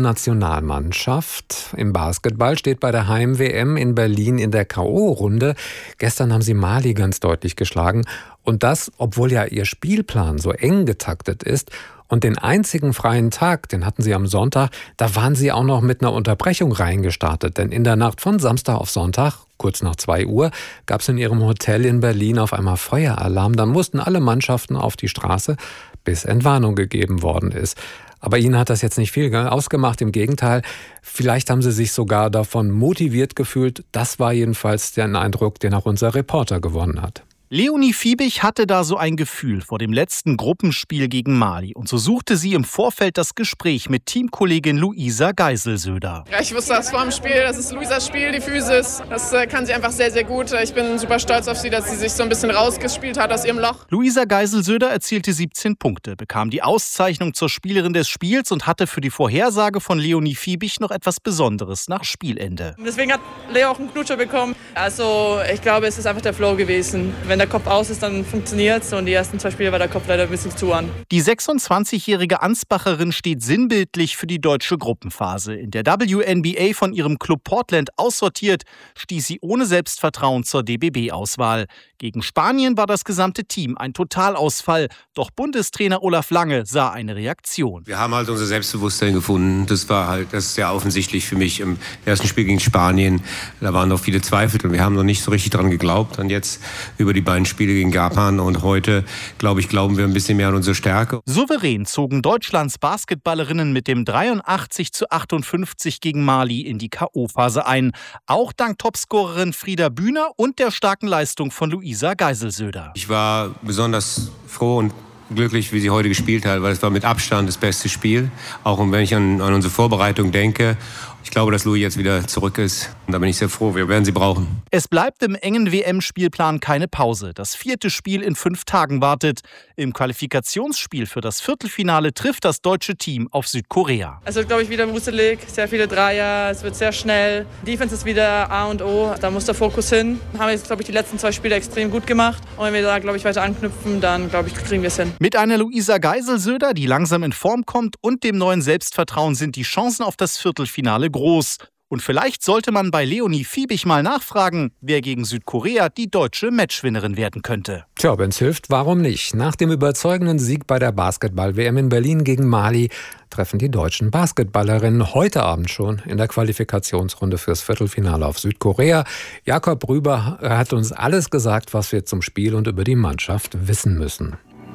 Speaker 3: Frauennationalmannschaft im Basketball steht bei der Heim-W M in Berlin in der K O-Runde. Gestern haben sie Mali ganz deutlich geschlagen. Und das, obwohl ja ihr Spielplan so eng getaktet ist. Und den einzigen freien Tag, den hatten sie am Sonntag, da waren sie auch noch mit einer Unterbrechung reingestartet. Denn in der Nacht von Samstag auf Sonntag, kurz nach zwei Uhr, gab es in ihrem Hotel in Berlin auf einmal Feueralarm. Dann mussten alle Mannschaften auf die Straße, bis Entwarnung gegeben worden ist. Aber ihnen hat das jetzt nicht viel ausgemacht, im Gegenteil. Vielleicht haben sie sich sogar davon motiviert gefühlt. Das war jedenfalls der Eindruck, den auch unser Reporter gewonnen hat.
Speaker 7: Leonie Fiebig hatte da so ein Gefühl vor dem letzten Gruppenspiel gegen Mali. Und so suchte sie im Vorfeld das Gespräch mit Teamkollegin Luisa Geiselsöder.
Speaker 23: Ja, ich wusste das vor dem Spiel, das ist Luisas Spiel, die Physis. Das äh, kann sie einfach sehr, sehr gut. Ich bin super stolz auf sie, dass sie sich so ein bisschen rausgespielt hat aus ihrem Loch.
Speaker 7: Luisa Geiselsöder erzielte siebzehn Punkte, bekam die Auszeichnung zur Spielerin des Spiels und hatte für die Vorhersage von Leonie Fiebig noch etwas Besonderes nach Spielende.
Speaker 23: Deswegen hat Leo auch einen Knutscher bekommen. Also ich glaube, es ist einfach der Flow gewesen. Wenn der Kopf aus ist, dann funktioniert es. Und die ersten zwei Spiele war der Kopf leider ein bisschen zu an.
Speaker 7: Die sechsundzwanzigjährige Ansbacherin steht sinnbildlich für die deutsche Gruppenphase. In der W N B A von ihrem Club Portland aussortiert, stieß sie ohne Selbstvertrauen zur D B B-Auswahl. Gegen Spanien war das gesamte Team ein Totalausfall. Doch Bundestrainer Olaf Lange sah eine Reaktion.
Speaker 24: Wir haben halt unser Selbstbewusstsein gefunden. Das war halt, das ist sehr offensichtlich für mich im ersten Spiel gegen Spanien. Da waren noch viele Zweifel und wir haben noch nicht so richtig dran geglaubt. Und jetzt über die beiden Spiele gegen Japan und heute, glaube ich, glauben wir ein bisschen mehr an unsere Stärke.
Speaker 7: Souverän zogen Deutschlands Basketballerinnen mit dem dreiundachtzig zu achtundfünfzig gegen Mali in die K O-Phase ein. Auch dank Topscorerin Frieda Bühner und der starken Leistung von Luisa Geiselsöder.
Speaker 24: Ich war besonders froh und glücklich, wie sie heute gespielt hat, weil es war mit Abstand das beste Spiel. Auch wenn ich an, an unsere Vorbereitung denke. Ich glaube, dass Louis jetzt wieder zurück ist. Und da bin ich sehr froh. Wir werden sie brauchen.
Speaker 7: Es bleibt im engen W M-Spielplan keine Pause. Das vierte Spiel in fünf Tagen wartet. Im Qualifikationsspiel für das Viertelfinale trifft das deutsche Team auf Südkorea.
Speaker 23: Es wird, glaube ich, wieder wuselig. Sehr viele Dreier. Es wird sehr schnell. Defense ist wieder A und O. Da muss der Fokus hin. Haben wir jetzt, glaube ich, die letzten zwei Spiele extrem gut gemacht. Und wenn wir da, glaube ich, weiter anknüpfen, dann, glaube ich, kriegen wir es hin.
Speaker 7: Mit einer Luisa Geiselsöder, die langsam in Form kommt, und dem neuen Selbstvertrauen sind die Chancen auf das Viertelfinale groß. Und vielleicht sollte man bei Leonie Fiebig mal nachfragen, wer gegen Südkorea die deutsche Matchwinnerin werden könnte.
Speaker 3: Tja, wenn's hilft, warum nicht? Nach dem überzeugenden Sieg bei der Basketball-W M in Berlin gegen Mali treffen die deutschen Basketballerinnen heute Abend schon in der Qualifikationsrunde fürs Viertelfinale auf Südkorea. Jakob Rüber hat uns alles gesagt, was wir zum Spiel und über die Mannschaft wissen müssen.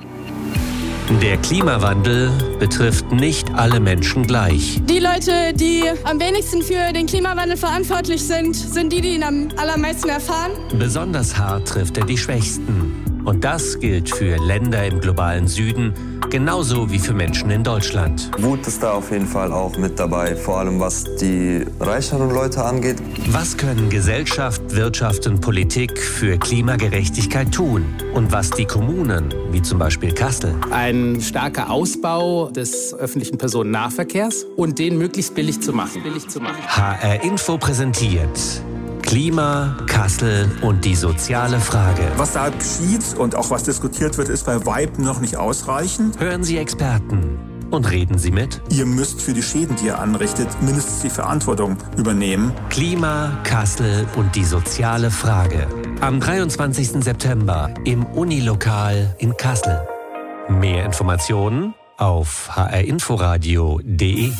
Speaker 25: Der Klimawandel betrifft nicht alle Menschen gleich.
Speaker 26: Die Leute, die am wenigsten für den Klimawandel verantwortlich sind, sind die, die ihn am allermeisten erfahren.
Speaker 25: Besonders hart trifft er die Schwächsten. Und das gilt für Länder im globalen Süden, genauso wie für Menschen in Deutschland.
Speaker 27: Wut ist da auf jeden Fall auch mit dabei, vor allem was die reicheren Leute angeht.
Speaker 25: Was können Gesellschaft, Wirtschaft und Politik für Klimagerechtigkeit tun? Und was die Kommunen, wie zum Beispiel Kassel?
Speaker 28: Ein starker Ausbau des öffentlichen Personennahverkehrs und den möglichst billig zu machen. Billig zu machen.
Speaker 25: H R Info präsentiert Klima, Kassel und die soziale Frage.
Speaker 29: Was da geschieht und auch was diskutiert wird, ist bei weitem noch nicht ausreichend.
Speaker 25: Hören Sie Experten und reden Sie mit.
Speaker 29: Ihr müsst für die Schäden, die ihr anrichtet, mindestens die Verantwortung übernehmen.
Speaker 25: Klima, Kassel und die soziale Frage. Am dreiundzwanzigsten September im Unilokal in Kassel. Mehr Informationen auf h r inforadio punkt d e.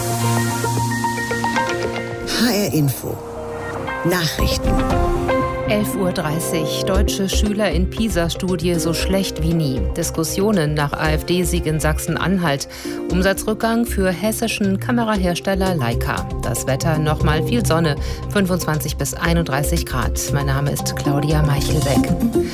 Speaker 4: H R Info Nachrichten.
Speaker 5: elf Uhr dreißig. Deutsche Schüler in PISA-Studie so schlecht wie nie. Diskussionen nach AfD-Sieg in Sachsen-Anhalt. Umsatzrückgang für hessischen Kamerahersteller Leica. Das Wetter nochmal viel Sonne. fünfundzwanzig bis einunddreißig Grad. Mein Name ist Claudia Meichelbeck.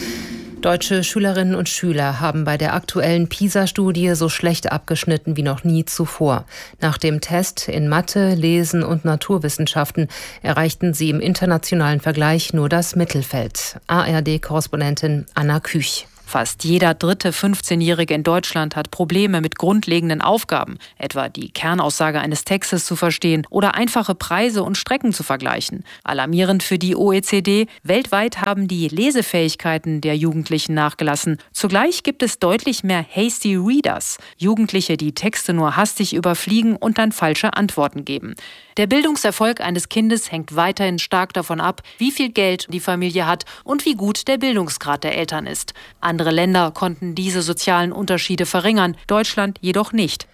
Speaker 5: Deutsche Schülerinnen und Schüler haben bei der aktuellen PISA-Studie so schlecht abgeschnitten wie noch nie zuvor. Nach dem Test in Mathe, Lesen und Naturwissenschaften erreichten sie im internationalen Vergleich nur das Mittelfeld. A R D-Korrespondentin Anna Küch.
Speaker 8: Fast jeder dritte fünfzehnjährige in Deutschland hat Probleme mit grundlegenden Aufgaben, etwa die Kernaussage eines Textes zu verstehen oder einfache Preise und Strecken zu vergleichen. Alarmierend für die O E C D, weltweit haben die Lesefähigkeiten der Jugendlichen nachgelassen. Zugleich gibt es deutlich mehr Hasty Readers, Jugendliche, die Texte nur hastig überfliegen und dann falsche Antworten geben. Der Bildungserfolg eines Kindes hängt weiterhin stark davon ab, wie viel Geld die Familie hat und wie gut der Bildungsgrad der Eltern ist. Andere Länder konnten diese sozialen Unterschiede verringern, Deutschland jedoch nicht.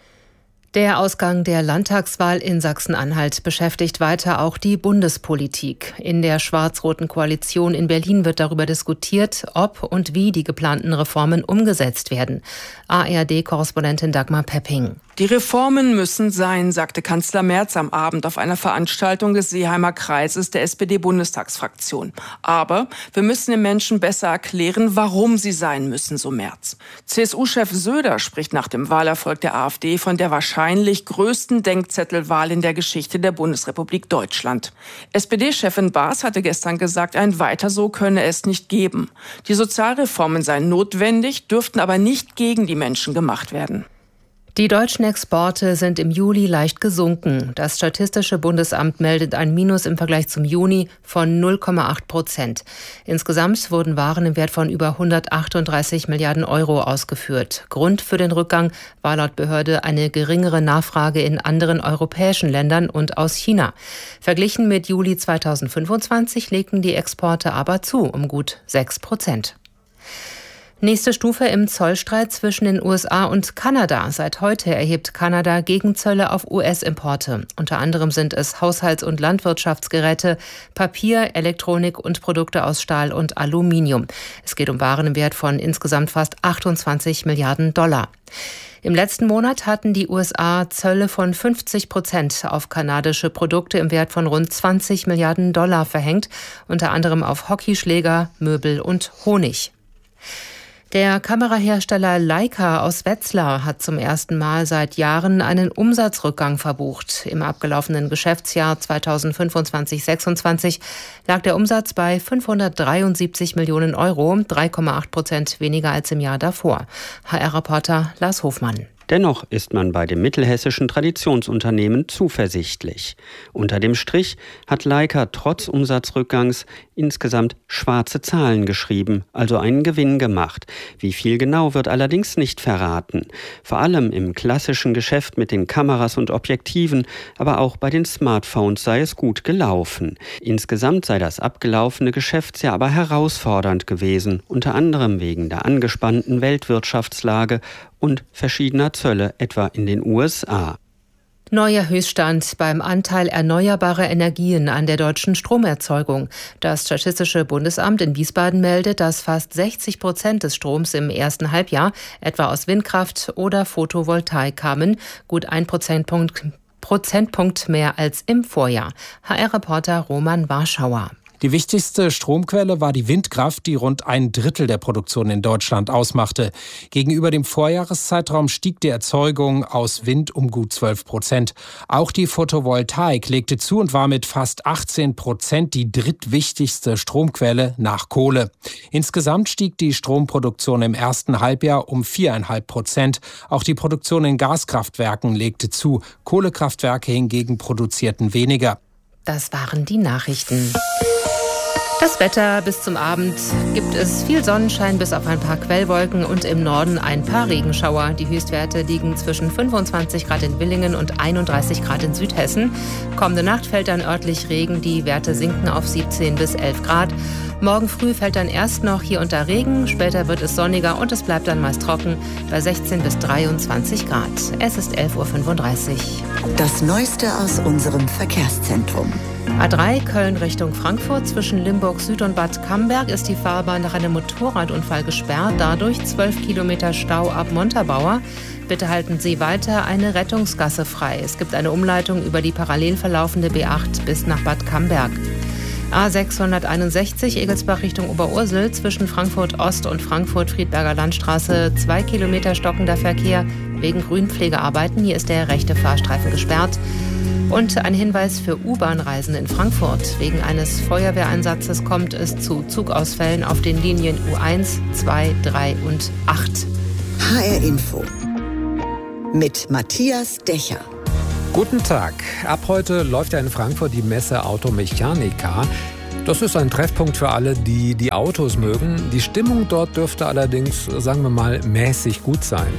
Speaker 5: Der Ausgang der Landtagswahl in Sachsen-Anhalt beschäftigt weiter auch die Bundespolitik. In der schwarz-roten Koalition in Berlin wird darüber diskutiert, ob und wie die geplanten Reformen umgesetzt werden. A R D-Korrespondentin Dagmar Pepping.
Speaker 16: Die Reformen müssen sein, sagte Kanzler Merz am Abend auf einer Veranstaltung des Seeheimer Kreises der S P D-Bundestagsfraktion. Aber wir müssen den Menschen besser erklären, warum sie sein müssen, so Merz. C S U-Chef Söder spricht nach dem Wahlerfolg der AfD von der wahrscheinlich größten Denkzettelwahl in der Geschichte der Bundesrepublik Deutschland. S P D-Chefin Baas hatte gestern gesagt, ein Weiter so könne es nicht geben. Die Sozialreformen seien notwendig, dürften aber nicht gegen die Menschen gemacht werden.
Speaker 5: Die deutschen Exporte sind im Juli leicht gesunken. Das Statistische Bundesamt meldet ein Minus im Vergleich zum Juni von null Komma acht Prozent. Insgesamt wurden Waren im Wert von über hundertachtunddreißig Milliarden Euro ausgeführt. Grund für den Rückgang war laut Behörde eine geringere Nachfrage in anderen europäischen Ländern und aus China. Verglichen mit Juli zweitausendfünfundzwanzig legten die Exporte aber zu um gut sechs Prozent. Nächste Stufe im Zollstreit zwischen den U S A und Kanada. Seit heute erhebt Kanada Gegenzölle auf U S-Importe. Unter anderem sind es Haushalts- und Landwirtschaftsgeräte, Papier, Elektronik und Produkte aus Stahl und Aluminium. Es geht um Waren im Wert von insgesamt fast achtundzwanzig Milliarden Dollar. Im letzten Monat hatten die U S A Zölle von fünfzig Prozent auf kanadische Produkte im Wert von rund zwanzig Milliarden Dollar verhängt, unter anderem auf Hockeyschläger, Möbel und Honig. Der Kamerahersteller Leica aus Wetzlar hat zum ersten Mal seit Jahren einen Umsatzrückgang verbucht. Im abgelaufenen Geschäftsjahr zweitausendfünfundzwanzig sechsundzwanzig lag der Umsatz bei fünfhundertdreiundsiebzig Millionen Euro, drei Komma acht Prozent weniger als im Jahr davor. H R-Reporter Lars Hofmann.
Speaker 9: Dennoch ist man bei dem mittelhessischen Traditionsunternehmen zuversichtlich. Unter dem Strich hat Leica trotz Umsatzrückgangs insgesamt schwarze Zahlen geschrieben, also einen Gewinn gemacht. Wie viel genau wird allerdings nicht verraten. Vor allem im klassischen Geschäft mit den Kameras und Objektiven, aber auch bei den Smartphones sei es gut gelaufen. Insgesamt sei das abgelaufene Geschäftsjahr aber herausfordernd gewesen, unter anderem wegen der angespannten Weltwirtschaftslage und verschiedener Zölle, etwa in den U S A.
Speaker 5: Neuer Höchststand beim Anteil erneuerbarer Energien an der deutschen Stromerzeugung. Das Statistische Bundesamt in Wiesbaden meldet, dass fast sechzig Prozent des Stroms im ersten Halbjahr etwa aus Windkraft oder Photovoltaik kamen, gut ein Prozentpunkt, Prozentpunkt mehr als im Vorjahr. H R-Reporter Roman Warschauer.
Speaker 10: Die wichtigste Stromquelle war die Windkraft, die rund ein Drittel der Produktion in Deutschland ausmachte. Gegenüber dem Vorjahreszeitraum stieg die Erzeugung aus Wind um gut zwölf Prozent. Auch die Photovoltaik legte zu und war mit fast achtzehn Prozent die drittwichtigste Stromquelle nach Kohle. Insgesamt stieg die Stromproduktion im ersten Halbjahr um vier Komma fünf Prozent. Auch die Produktion in Gaskraftwerken legte zu. Kohlekraftwerke hingegen produzierten weniger.
Speaker 5: Das waren die Nachrichten. Das Wetter: bis zum Abend gibt es viel Sonnenschein bis auf ein paar Quellwolken und im Norden ein paar Regenschauer. Die Höchstwerte liegen zwischen fünfundzwanzig Grad in Villingen und einunddreißig Grad in Südhessen. Kommende Nacht fällt dann örtlich Regen, die Werte sinken auf siebzehn bis elf Grad. Morgen früh fällt dann erst noch hier und da Regen, später wird es sonniger und es bleibt dann meist trocken bei sechzehn bis dreiundzwanzig Grad. Es ist elf Uhr fünfunddreißig.
Speaker 4: Das Neueste aus unserem Verkehrszentrum.
Speaker 5: A drei Köln Richtung Frankfurt zwischen Limburg Süd und Bad Camberg ist die Fahrbahn nach einem Motorradunfall gesperrt. Dadurch zwölf Kilometer Stau ab Montabaur. Bitte halten Sie weiter eine Rettungsgasse frei. Es gibt eine Umleitung über die parallel verlaufende B acht bis nach Bad Camberg. A sechshunderteinundsechzig Egelsbach Richtung Oberursel zwischen Frankfurt Ost und Frankfurt Friedberger Landstraße zwei Kilometer stockender Verkehr wegen Grünpflegearbeiten. Hier ist der rechte Fahrstreifen gesperrt. Und ein Hinweis für U-Bahn-Reisende in Frankfurt. Wegen eines Feuerwehreinsatzes kommt es zu Zugausfällen auf den Linien U eins, zwei, drei und acht.
Speaker 4: H R Info mit Matthias Dächer.
Speaker 3: Guten Tag. Ab heute läuft ja in Frankfurt die Messe Automechanika. Das ist ein Treffpunkt für alle, die die Autos mögen. Die Stimmung dort dürfte allerdings, sagen wir mal, mäßig gut sein.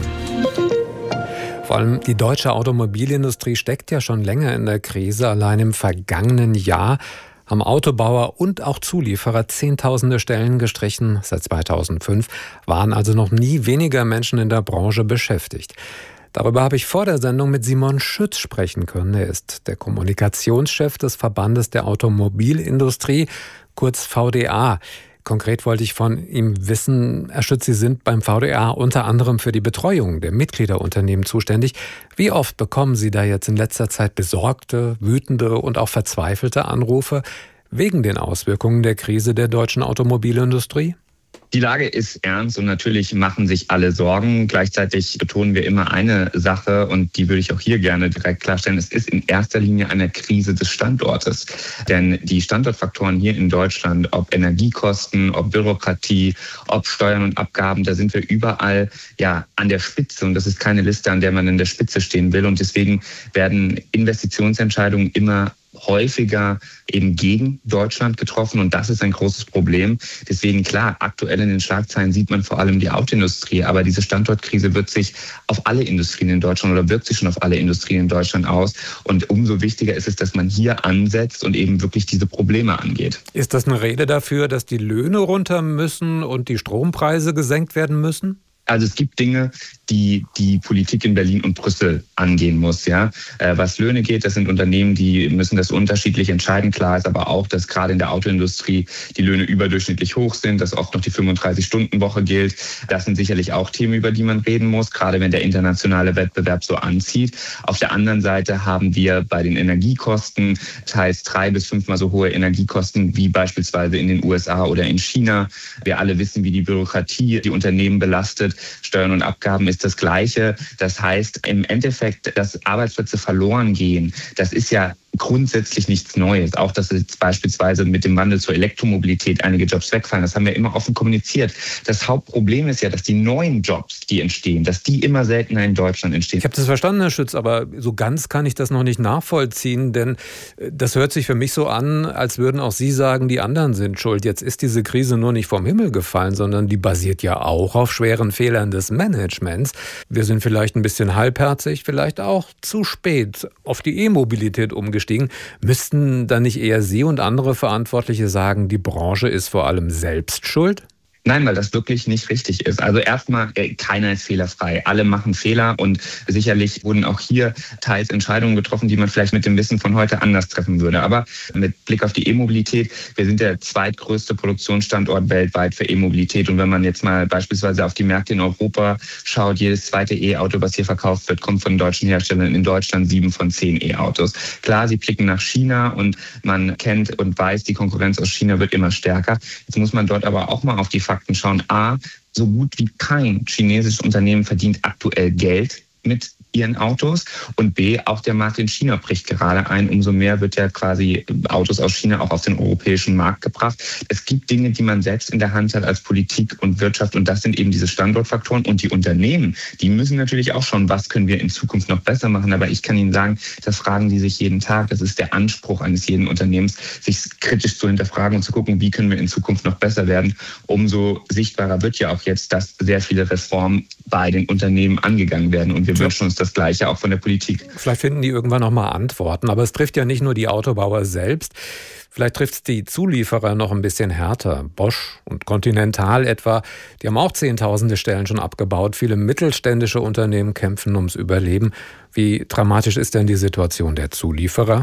Speaker 3: Vor allem die deutsche Automobilindustrie steckt ja schon länger in der Krise. Allein im vergangenen Jahr haben Autobauer und auch Zulieferer Zehntausende Stellen gestrichen. Seit zweitausendfünf waren also noch nie weniger Menschen in der Branche beschäftigt. Darüber habe ich vor der Sendung mit Simon Schütz sprechen können. Er ist der Kommunikationschef des Verbandes der Automobilindustrie, kurz V D A. Konkret wollte ich von ihm wissen, Herr Schütz, Sie sind beim V D A unter anderem für die Betreuung der Mitgliederunternehmen zuständig. Wie oft bekommen Sie da jetzt in letzter Zeit besorgte, wütende und auch verzweifelte Anrufe wegen den Auswirkungen der Krise der deutschen Automobilindustrie?
Speaker 11: Die Lage ist ernst und natürlich machen sich alle Sorgen. Gleichzeitig betonen wir immer eine Sache und die würde ich auch hier gerne direkt klarstellen. Es ist in erster Linie eine Krise des Standortes. Denn die Standortfaktoren hier in Deutschland, ob Energiekosten, ob Bürokratie, ob Steuern und Abgaben, da sind wir überall ja an der Spitze. Und das ist keine Liste, an der man in der Spitze stehen will. Und deswegen werden Investitionsentscheidungen immer häufiger eben gegen Deutschland getroffen und das ist ein großes Problem. Deswegen klar, aktuell in den Schlagzeilen sieht man vor allem die Autoindustrie, aber diese Standortkrise wird sich auf alle Industrien in Deutschland oder wirkt sich schon auf alle Industrien in Deutschland aus und umso wichtiger ist es, dass man hier ansetzt und eben wirklich diese Probleme angeht.
Speaker 3: Ist das eine Rede dafür, dass die Löhne runter müssen und die Strompreise gesenkt werden müssen?
Speaker 11: Also es gibt Dinge, die die Politik in Berlin und Brüssel angehen muss. Ja, was Löhne geht, das sind Unternehmen, die müssen das unterschiedlich entscheiden. Klar ist aber auch, dass gerade in der Autoindustrie die Löhne überdurchschnittlich hoch sind, dass oft noch die fünfunddreißig-Stunden-Woche gilt. Das sind sicherlich auch Themen, über die man reden muss, gerade wenn der internationale Wettbewerb so anzieht. Auf der anderen Seite haben wir bei den Energiekosten teils drei bis fünfmal so hohe Energiekosten wie beispielsweise in den U S A oder in China. Wir alle wissen, wie die Bürokratie die Unternehmen belastet. Steuern und Abgaben ist das Gleiche. Das heißt, im Endeffekt, dass Arbeitsplätze verloren gehen, das ist ja grundsätzlich nichts Neues. Auch, dass jetzt beispielsweise mit dem Wandel zur Elektromobilität einige Jobs wegfallen, das haben wir immer offen kommuniziert. Das Hauptproblem ist ja, dass die neuen Jobs, die entstehen, dass die immer seltener in Deutschland entstehen.
Speaker 3: Ich habe das verstanden, Herr Schütz, aber so ganz kann ich das noch nicht nachvollziehen, denn das hört sich für mich so an, als würden auch Sie sagen, die anderen sind schuld. Jetzt ist diese Krise nur nicht vom Himmel gefallen, sondern die basiert ja auch auf schweren Fehlern des Managements. Wir sind vielleicht ein bisschen halbherzig, vielleicht auch zu spät auf die E-Mobilität umgestiegen. Müssten dann nicht eher Sie und andere Verantwortliche sagen, die Branche ist vor allem selbst schuld?
Speaker 11: Nein, weil das wirklich nicht richtig ist. Also erstmal, keiner ist fehlerfrei. Alle machen Fehler und sicherlich wurden auch hier teils Entscheidungen getroffen, die man vielleicht mit dem Wissen von heute anders treffen würde. Aber mit Blick auf die E-Mobilität, wir sind der zweitgrößte Produktionsstandort weltweit für E-Mobilität. Und wenn man jetzt mal beispielsweise auf die Märkte in Europa schaut, jedes zweite E-Auto, was hier verkauft wird, kommt von deutschen Herstellern. In Deutschland sieben von zehn E-Autos. Klar, sie blicken nach China und man kennt und weiß, die Konkurrenz aus China wird immer stärker. Jetzt muss man dort aber auch mal auf die Fakten schauen. A, so gut wie kein chinesisches Unternehmen verdient aktuell Geld mit ihren Autos und B, auch der Markt in China bricht gerade ein. Umso mehr wird ja quasi Autos aus China auch auf den europäischen Markt gebracht. Es gibt Dinge, die man selbst in der Hand hat als Politik und Wirtschaft und das sind eben diese Standortfaktoren und die Unternehmen, die müssen natürlich auch schauen, was können wir in Zukunft noch besser machen. Aber ich kann Ihnen sagen, das fragen die sich jeden Tag. Das ist der Anspruch eines jeden Unternehmens, sich kritisch zu hinterfragen und zu gucken, wie können wir in Zukunft noch besser werden. Umso sichtbarer wird ja auch jetzt, dass sehr viele Reformen bei den Unternehmen angegangen werden und wir ja. wünschen uns das Gleiche auch von der Politik.
Speaker 3: Vielleicht finden die irgendwann noch mal Antworten, aber es trifft ja nicht nur die Autobauer selbst. Vielleicht trifft es die Zulieferer noch ein bisschen härter. Bosch und Continental etwa, die haben auch zehntausende Stellen schon abgebaut. Viele mittelständische Unternehmen kämpfen ums Überleben. Wie dramatisch ist denn die Situation der Zulieferer?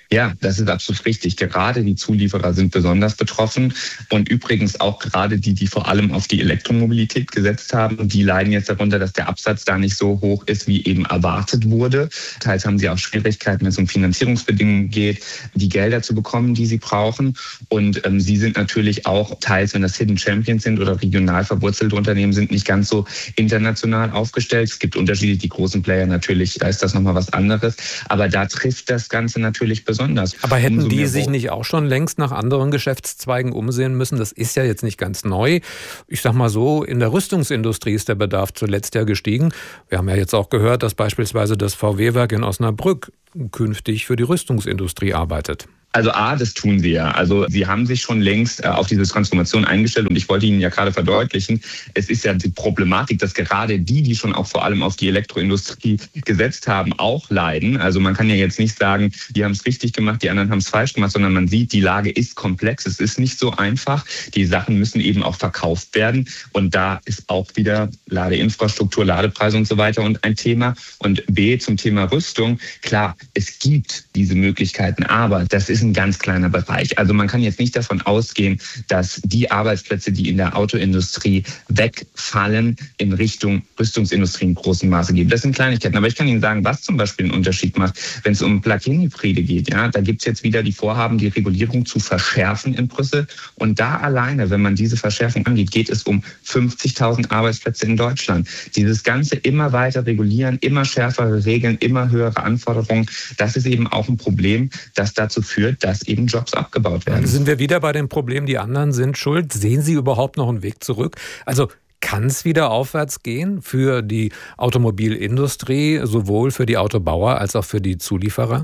Speaker 11: Ja, das ist absolut richtig. Gerade die Zulieferer sind besonders betroffen und übrigens auch gerade die, die vor allem auf die Elektromobilität gesetzt haben, die leiden jetzt darunter, dass der Absatz da nicht so hoch ist, wie eben erwartet wurde. Teils haben sie auch Schwierigkeiten, wenn es um Finanzierungsbedingungen geht, die Gelder zu bekommen, die sie brauchen. Und ähm, sie sind natürlich auch teils, wenn das Hidden Champions sind oder regional verwurzelte Unternehmen sind, nicht ganz so international aufgestellt. Es gibt unterschiedlich die großen Player natürlich, da ist das nochmal was anderes. Aber da trifft das Ganze natürlich besonders.
Speaker 3: Aber hätten
Speaker 11: Umso
Speaker 3: die
Speaker 11: mehr
Speaker 3: sich nicht auch schon längst nach anderen Geschäftszweigen umsehen müssen? Das ist ja jetzt nicht ganz neu. Ich sag mal so, in der Rüstungsindustrie ist der Bedarf zuletzt ja gestiegen. Wir haben ja jetzt auch gehört, dass beispielsweise das V W-Werk in Osnabrück künftig für die Rüstungsindustrie arbeitet.
Speaker 11: Also A, das tun sie ja. Also sie haben sich schon längst äh, auf diese Transformation eingestellt und ich wollte Ihnen ja gerade verdeutlichen, es ist ja die Problematik, dass gerade die, die schon auch vor allem auf die Elektroindustrie gesetzt haben, auch leiden. Also man kann ja jetzt nicht sagen, die haben es richtig gemacht, die anderen haben es falsch gemacht, sondern man sieht, die Lage ist komplex, es ist nicht so einfach. Die Sachen müssen eben auch verkauft werden und da ist auch wieder Ladeinfrastruktur, Ladepreise und so weiter und ein Thema. Und B, zum Thema Rüstung, klar, es gibt diese Möglichkeiten, aber das ist ein ganz kleiner Bereich. Also man kann jetzt nicht davon ausgehen, dass die Arbeitsplätze, die in der Autoindustrie wegfallen, in Richtung Rüstungsindustrie in großem Maße geben. Das sind Kleinigkeiten. Aber ich kann Ihnen sagen, was zum Beispiel einen Unterschied macht, wenn es um Plug-in-Hybride geht. Ja, da gibt es jetzt wieder die Vorhaben, die Regulierung zu verschärfen in Brüssel. Und da alleine, wenn man diese Verschärfung angeht, geht es um fünfzigtausend Arbeitsplätze in Deutschland. Dieses Ganze immer weiter regulieren, immer schärfere Regeln, immer höhere Anforderungen, das ist eben auch ein Problem, das dazu führt, dass eben Jobs abgebaut werden.
Speaker 3: Sind wir wieder bei dem Problem, die anderen sind schuld? Sehen Sie überhaupt noch einen Weg zurück? Also kann es wieder aufwärts gehen für die Automobilindustrie, sowohl für die Autobauer als auch für die Zulieferer?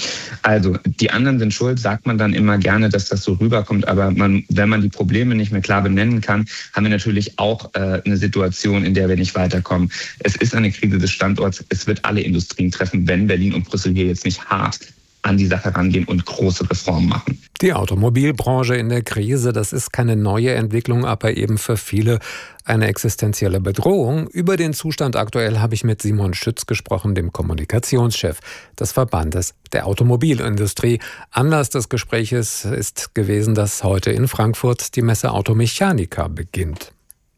Speaker 11: Also die anderen sind schuld, sagt man dann immer gerne, dass das so rüberkommt. Aber man, wenn man die Probleme nicht mehr klar benennen kann, haben wir natürlich auch äh, eine Situation, in der wir nicht weiterkommen. Es ist eine Krise des Standorts. Es wird alle Industrien treffen, wenn Berlin und Brüssel hier jetzt nicht hart an die Sache rangehen und große Reformen machen.
Speaker 3: Die Automobilbranche in der Krise, das ist keine neue Entwicklung, aber eben für viele eine existenzielle Bedrohung. Über den Zustand aktuell habe ich mit Simon Schütz gesprochen, dem Kommunikationschef des Verbandes der Automobilindustrie. Anlass des Gespräches ist gewesen, dass heute in Frankfurt die Messe Automechanika beginnt.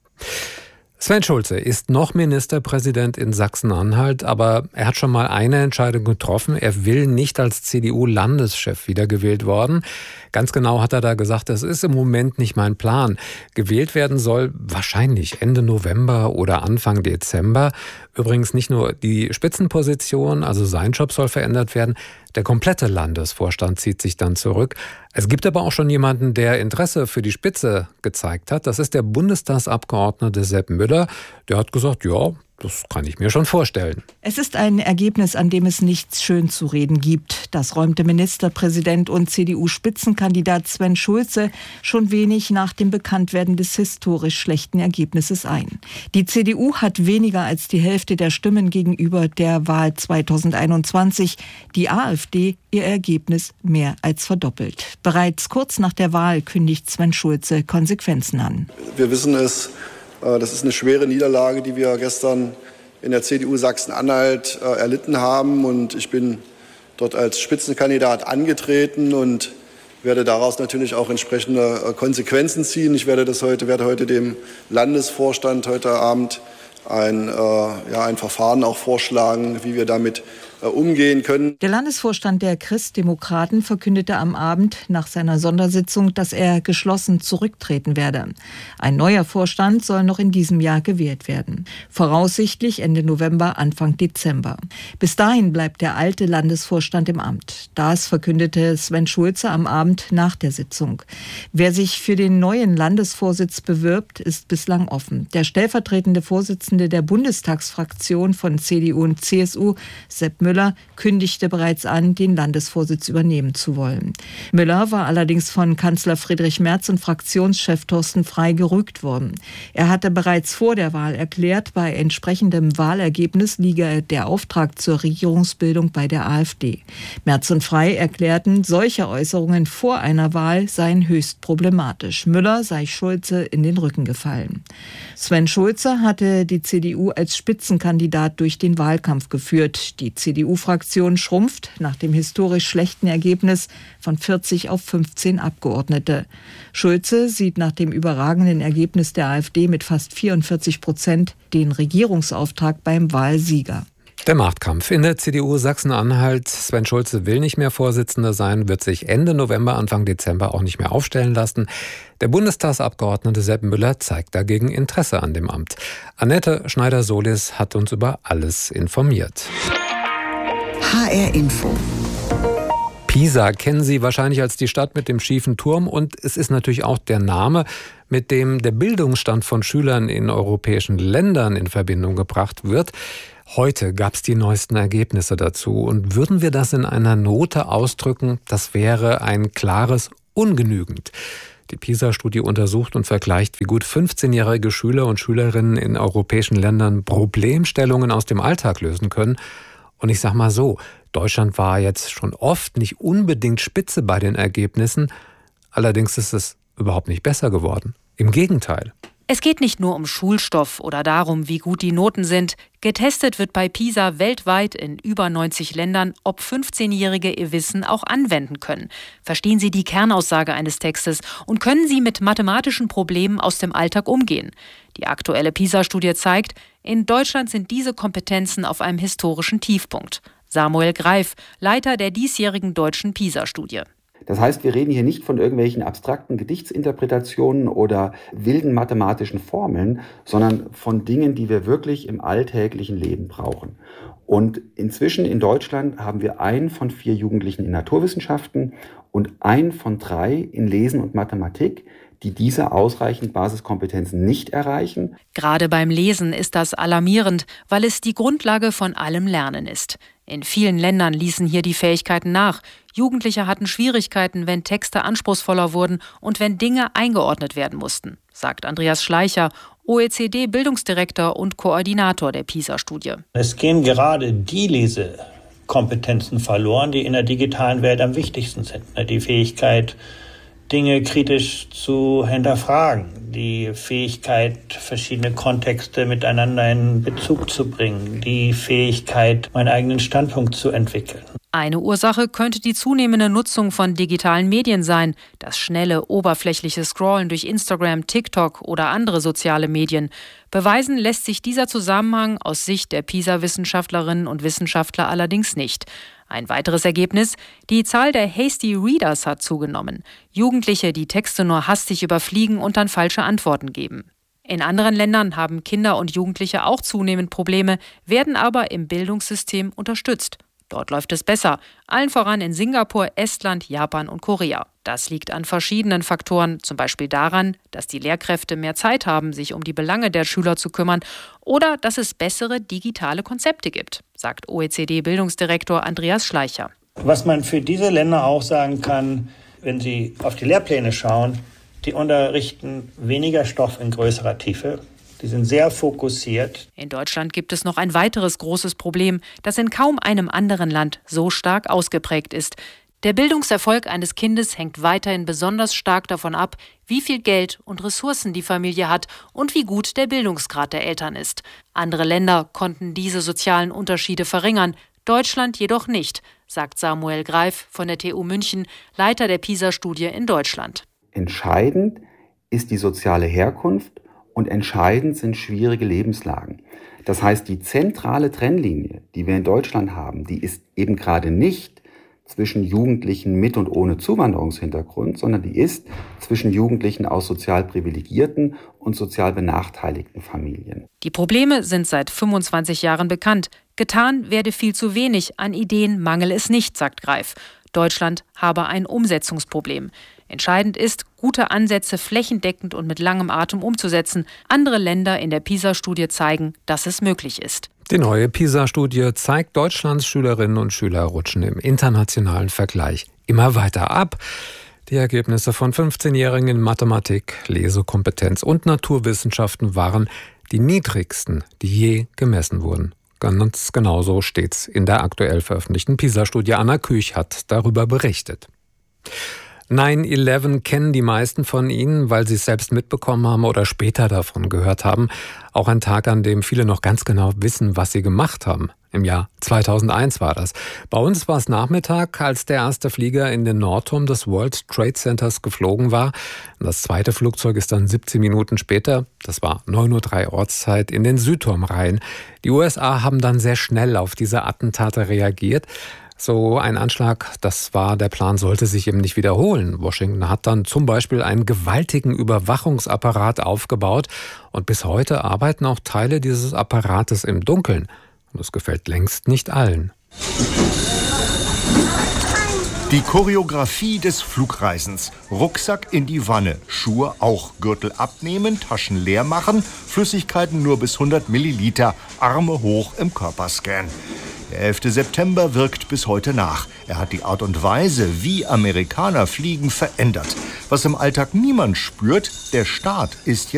Speaker 3: Sven Schulze ist noch Ministerpräsident in Sachsen-Anhalt, aber er hat schon mal eine Entscheidung getroffen. Er will nicht als C D U-Landeschef wiedergewählt worden. Ganz genau hat er da gesagt, das ist im Moment nicht mein Plan. Gewählt werden soll wahrscheinlich Ende November oder Anfang Dezember. Übrigens nicht nur die Spitzenposition, also sein Job soll verändert werden. Der komplette Landesvorstand zieht sich dann zurück. Es gibt aber auch schon jemanden, der Interesse für die Spitze gezeigt hat. Das ist der Bundestagsabgeordnete Sepp Müller. Der hat gesagt, ja, das kann ich mir schon vorstellen.
Speaker 12: Es ist ein Ergebnis, an dem es nichts schön zu reden gibt. Das räumte Ministerpräsident und C D U-Spitzenkandidat Sven Schulze schon wenig nach dem Bekanntwerden des historisch schlechten Ergebnisses ein. Die C D U hat weniger als die Hälfte der Stimmen gegenüber der Wahl zweitausendeinundzwanzig. Die AfD ihr Ergebnis mehr als verdoppelt. Bereits kurz nach der Wahl kündigt Sven Schulze Konsequenzen an.
Speaker 13: Wir wissen es. Das ist eine schwere Niederlage, die wir gestern in der C D U Sachsen-Anhalt äh, erlitten haben. Und ich bin dort als Spitzenkandidat angetreten und werde daraus natürlich auch entsprechende äh, Konsequenzen ziehen. Ich werde das heute, werde heute dem Landesvorstand heute Abend ein, äh, ja, ein Verfahren auch vorschlagen, wie wir damit äh, umgehen können.
Speaker 12: Der Landesvorstand der Christdemokraten verkündete am Abend nach seiner Sondersitzung, dass er geschlossen zurücktreten werde. Ein neuer Vorstand soll noch in diesem Jahr gewählt werden. Voraussichtlich Ende November, Anfang Dezember. Bis dahin bleibt der alte Landesvorstand im Amt. Das verkündete Sven Schulze am Abend nach der Sitzung. Wer sich für den neuen Landesvorsitz bewirbt, ist bislang offen. Der stellvertretende Vorsitzende der Bundestagsfraktion von C D U und C S U, Sepp Müller, kündigte bereits an, den Landesvorsitz übernehmen zu wollen. Müller war allerdings von Kanzler Friedrich Merz und Fraktionschef Thorsten Frey gerügt worden. Er hatte bereits vor der Wahl erklärt, bei entsprechendem Wahlergebnis liege der Auftrag zur Regierungsbildung bei der AfD. Merz und Frey erklärten, solche Äußerungen vor einer Wahl seien höchst problematisch. Müller sei Schulze in den Rücken gefallen. Sven Schulze hatte die C D U als Spitzenkandidat durch den Wahlkampf geführt. Die C D D U-Fraktion schrumpft nach dem historisch schlechten Ergebnis von vierzig auf fünfzehn Abgeordnete. Schulze sieht nach dem überragenden Ergebnis der AfD mit fast vierundvierzig Prozent den Regierungsauftrag beim Wahlsieger.
Speaker 3: Der Machtkampf in der C D U Sachsen-Anhalt. Sven Schulze will nicht mehr Vorsitzender sein, wird sich Ende November, Anfang Dezember auch nicht mehr aufstellen lassen. Der Bundestagsabgeordnete Sepp Müller zeigt dagegen Interesse an dem Amt. Annette Schneider-Solis hat uns über alles informiert.
Speaker 4: H R Info.
Speaker 3: Pisa kennen Sie wahrscheinlich als die Stadt mit dem schiefen Turm und es ist natürlich auch der Name, mit dem der Bildungsstand von Schülern in europäischen Ländern in Verbindung gebracht wird. Heute gab es die neuesten Ergebnisse dazu und würden wir das in einer Note ausdrücken, das wäre ein klares Ungenügend. Die PISA-Studie untersucht und vergleicht, wie gut fünfzehnjährige Schüler und Schülerinnen in europäischen Ländern Problemstellungen aus dem Alltag lösen können. Und ich sag mal so, Deutschland war jetzt schon oft nicht unbedingt Spitze bei den Ergebnissen, allerdings ist es überhaupt nicht besser geworden. Im Gegenteil.
Speaker 8: Es geht nicht nur um Schulstoff oder darum, wie gut die Noten sind. Getestet wird bei PISA weltweit in über neunzig Ländern, ob fünfzehnjährige ihr Wissen auch anwenden können. Verstehen sie die Kernaussage eines Textes und können sie mit mathematischen Problemen aus dem Alltag umgehen? Die aktuelle PISA-Studie zeigt, in Deutschland sind diese Kompetenzen auf einem historischen Tiefpunkt. Samuel Greif, Leiter der diesjährigen deutschen PISA-Studie.
Speaker 1: Das heißt, wir reden hier nicht von irgendwelchen abstrakten Gedichtsinterpretationen oder wilden mathematischen Formeln, sondern von Dingen, die wir wirklich im alltäglichen Leben brauchen. Und inzwischen in Deutschland haben wir einen von vier Jugendlichen in Naturwissenschaften und einen von drei in Lesen und Mathematik, die diese ausreichend Basiskompetenzen nicht erreichen.
Speaker 8: Gerade beim Lesen ist das alarmierend, weil es die Grundlage von allem Lernen ist. In vielen Ländern ließen hier die Fähigkeiten nach. Jugendliche hatten Schwierigkeiten, wenn Texte anspruchsvoller wurden und wenn Dinge eingeordnet werden mussten, sagt Andreas Schleicher, O E C D-Bildungsdirektor und Koordinator der PISA-Studie.
Speaker 14: Es gehen gerade die Lesekompetenzen verloren, die in der digitalen Welt am wichtigsten sind. Die Fähigkeit, Dinge kritisch zu hinterfragen, die Fähigkeit, verschiedene Kontexte miteinander in Bezug zu bringen, die Fähigkeit, meinen eigenen Standpunkt zu entwickeln.
Speaker 8: Eine Ursache könnte die zunehmende Nutzung von digitalen Medien sein, das schnelle, oberflächliche Scrollen durch Instagram, TikTok oder andere soziale Medien. Beweisen lässt sich dieser Zusammenhang aus Sicht der PISA-Wissenschaftlerinnen und Wissenschaftler allerdings nicht. Ein weiteres Ergebnis: Die Zahl der Hasty Readers hat zugenommen. Jugendliche, die Texte nur hastig überfliegen und dann falsche Antworten geben. In anderen Ländern haben Kinder und Jugendliche auch zunehmend Probleme, werden aber im Bildungssystem unterstützt. Dort läuft es besser, allen voran in Singapur, Estland, Japan und Korea. Das liegt an verschiedenen Faktoren, zum Beispiel daran, dass die Lehrkräfte mehr Zeit haben, sich um die Belange der Schüler zu kümmern oder dass es bessere digitale Konzepte gibt, sagt O E C D-Bildungsdirektor Andreas Schleicher.
Speaker 14: Was man für diese Länder auch sagen kann, wenn Sie auf die Lehrpläne schauen, die unterrichten weniger Stoff in größerer Tiefe. Die sind sehr fokussiert.
Speaker 8: In Deutschland gibt es noch ein weiteres großes Problem, das in kaum einem anderen Land so stark ausgeprägt ist. Der Bildungserfolg eines Kindes hängt weiterhin besonders stark davon ab, wie viel Geld und Ressourcen die Familie hat und wie gut der Bildungsgrad der Eltern ist. Andere Länder konnten diese sozialen Unterschiede verringern, Deutschland jedoch nicht, sagt Samuel Greif von der T U München, Leiter der PISA-Studie in Deutschland.
Speaker 1: Entscheidend ist die soziale Herkunft und entscheidend sind schwierige Lebenslagen. Das heißt, die zentrale Trennlinie, die wir in Deutschland haben, die ist eben gerade nicht zwischen Jugendlichen mit und ohne Zuwanderungshintergrund, sondern die ist zwischen Jugendlichen aus sozial privilegierten und sozial benachteiligten Familien.
Speaker 8: Die Probleme sind seit fünfundzwanzig Jahren bekannt. Getan werde viel zu wenig, an Ideen mangele es nicht, sagt Greif. Deutschland habe ein Umsetzungsproblem. Entscheidend ist, gute Ansätze flächendeckend und mit langem Atem umzusetzen. Andere Länder in der PISA-Studie zeigen, dass es möglich ist.
Speaker 3: Die neue PISA-Studie zeigt, Deutschlands Schülerinnen und Schüler rutschen im internationalen Vergleich immer weiter ab. Die Ergebnisse von fünfzehnjährigen in Mathematik, Lesekompetenz und Naturwissenschaften waren die niedrigsten, die je gemessen wurden. Ganz genauso steht's in der aktuell veröffentlichten PISA-Studie. Anna Küch hat darüber berichtet. neun elf kennen die meisten von Ihnen, weil sie es selbst mitbekommen haben oder später davon gehört haben. Auch ein Tag, an dem viele noch ganz genau wissen, was sie gemacht haben. Im Jahr zweitausendeins war das. Bei uns war es Nachmittag, als der erste Flieger in den Nordturm des World Trade Centers geflogen war. Das zweite Flugzeug ist dann siebzehn Minuten später, das war neun Uhr drei Ortszeit, in den Südturm rein. Die U S A haben dann sehr schnell auf diese Attentate reagiert. So ein Anschlag, das war der Plan, sollte sich eben nicht wiederholen. Washington hat dann zum Beispiel einen gewaltigen Überwachungsapparat aufgebaut und bis heute arbeiten auch Teile dieses Apparates im Dunkeln. Und das gefällt längst nicht allen.
Speaker 2: Die Choreografie des Flugreisens. Rucksack in die Wanne, Schuhe auch, Gürtel abnehmen, Taschen leer machen, Flüssigkeiten nur bis hundert Milliliter, Arme hoch im Körperscan. Der elfte September wirkt bis heute nach. Er hat die Art und Weise, wie Amerikaner fliegen, verändert. Was im Alltag niemand spürt, der Staat ist jetzt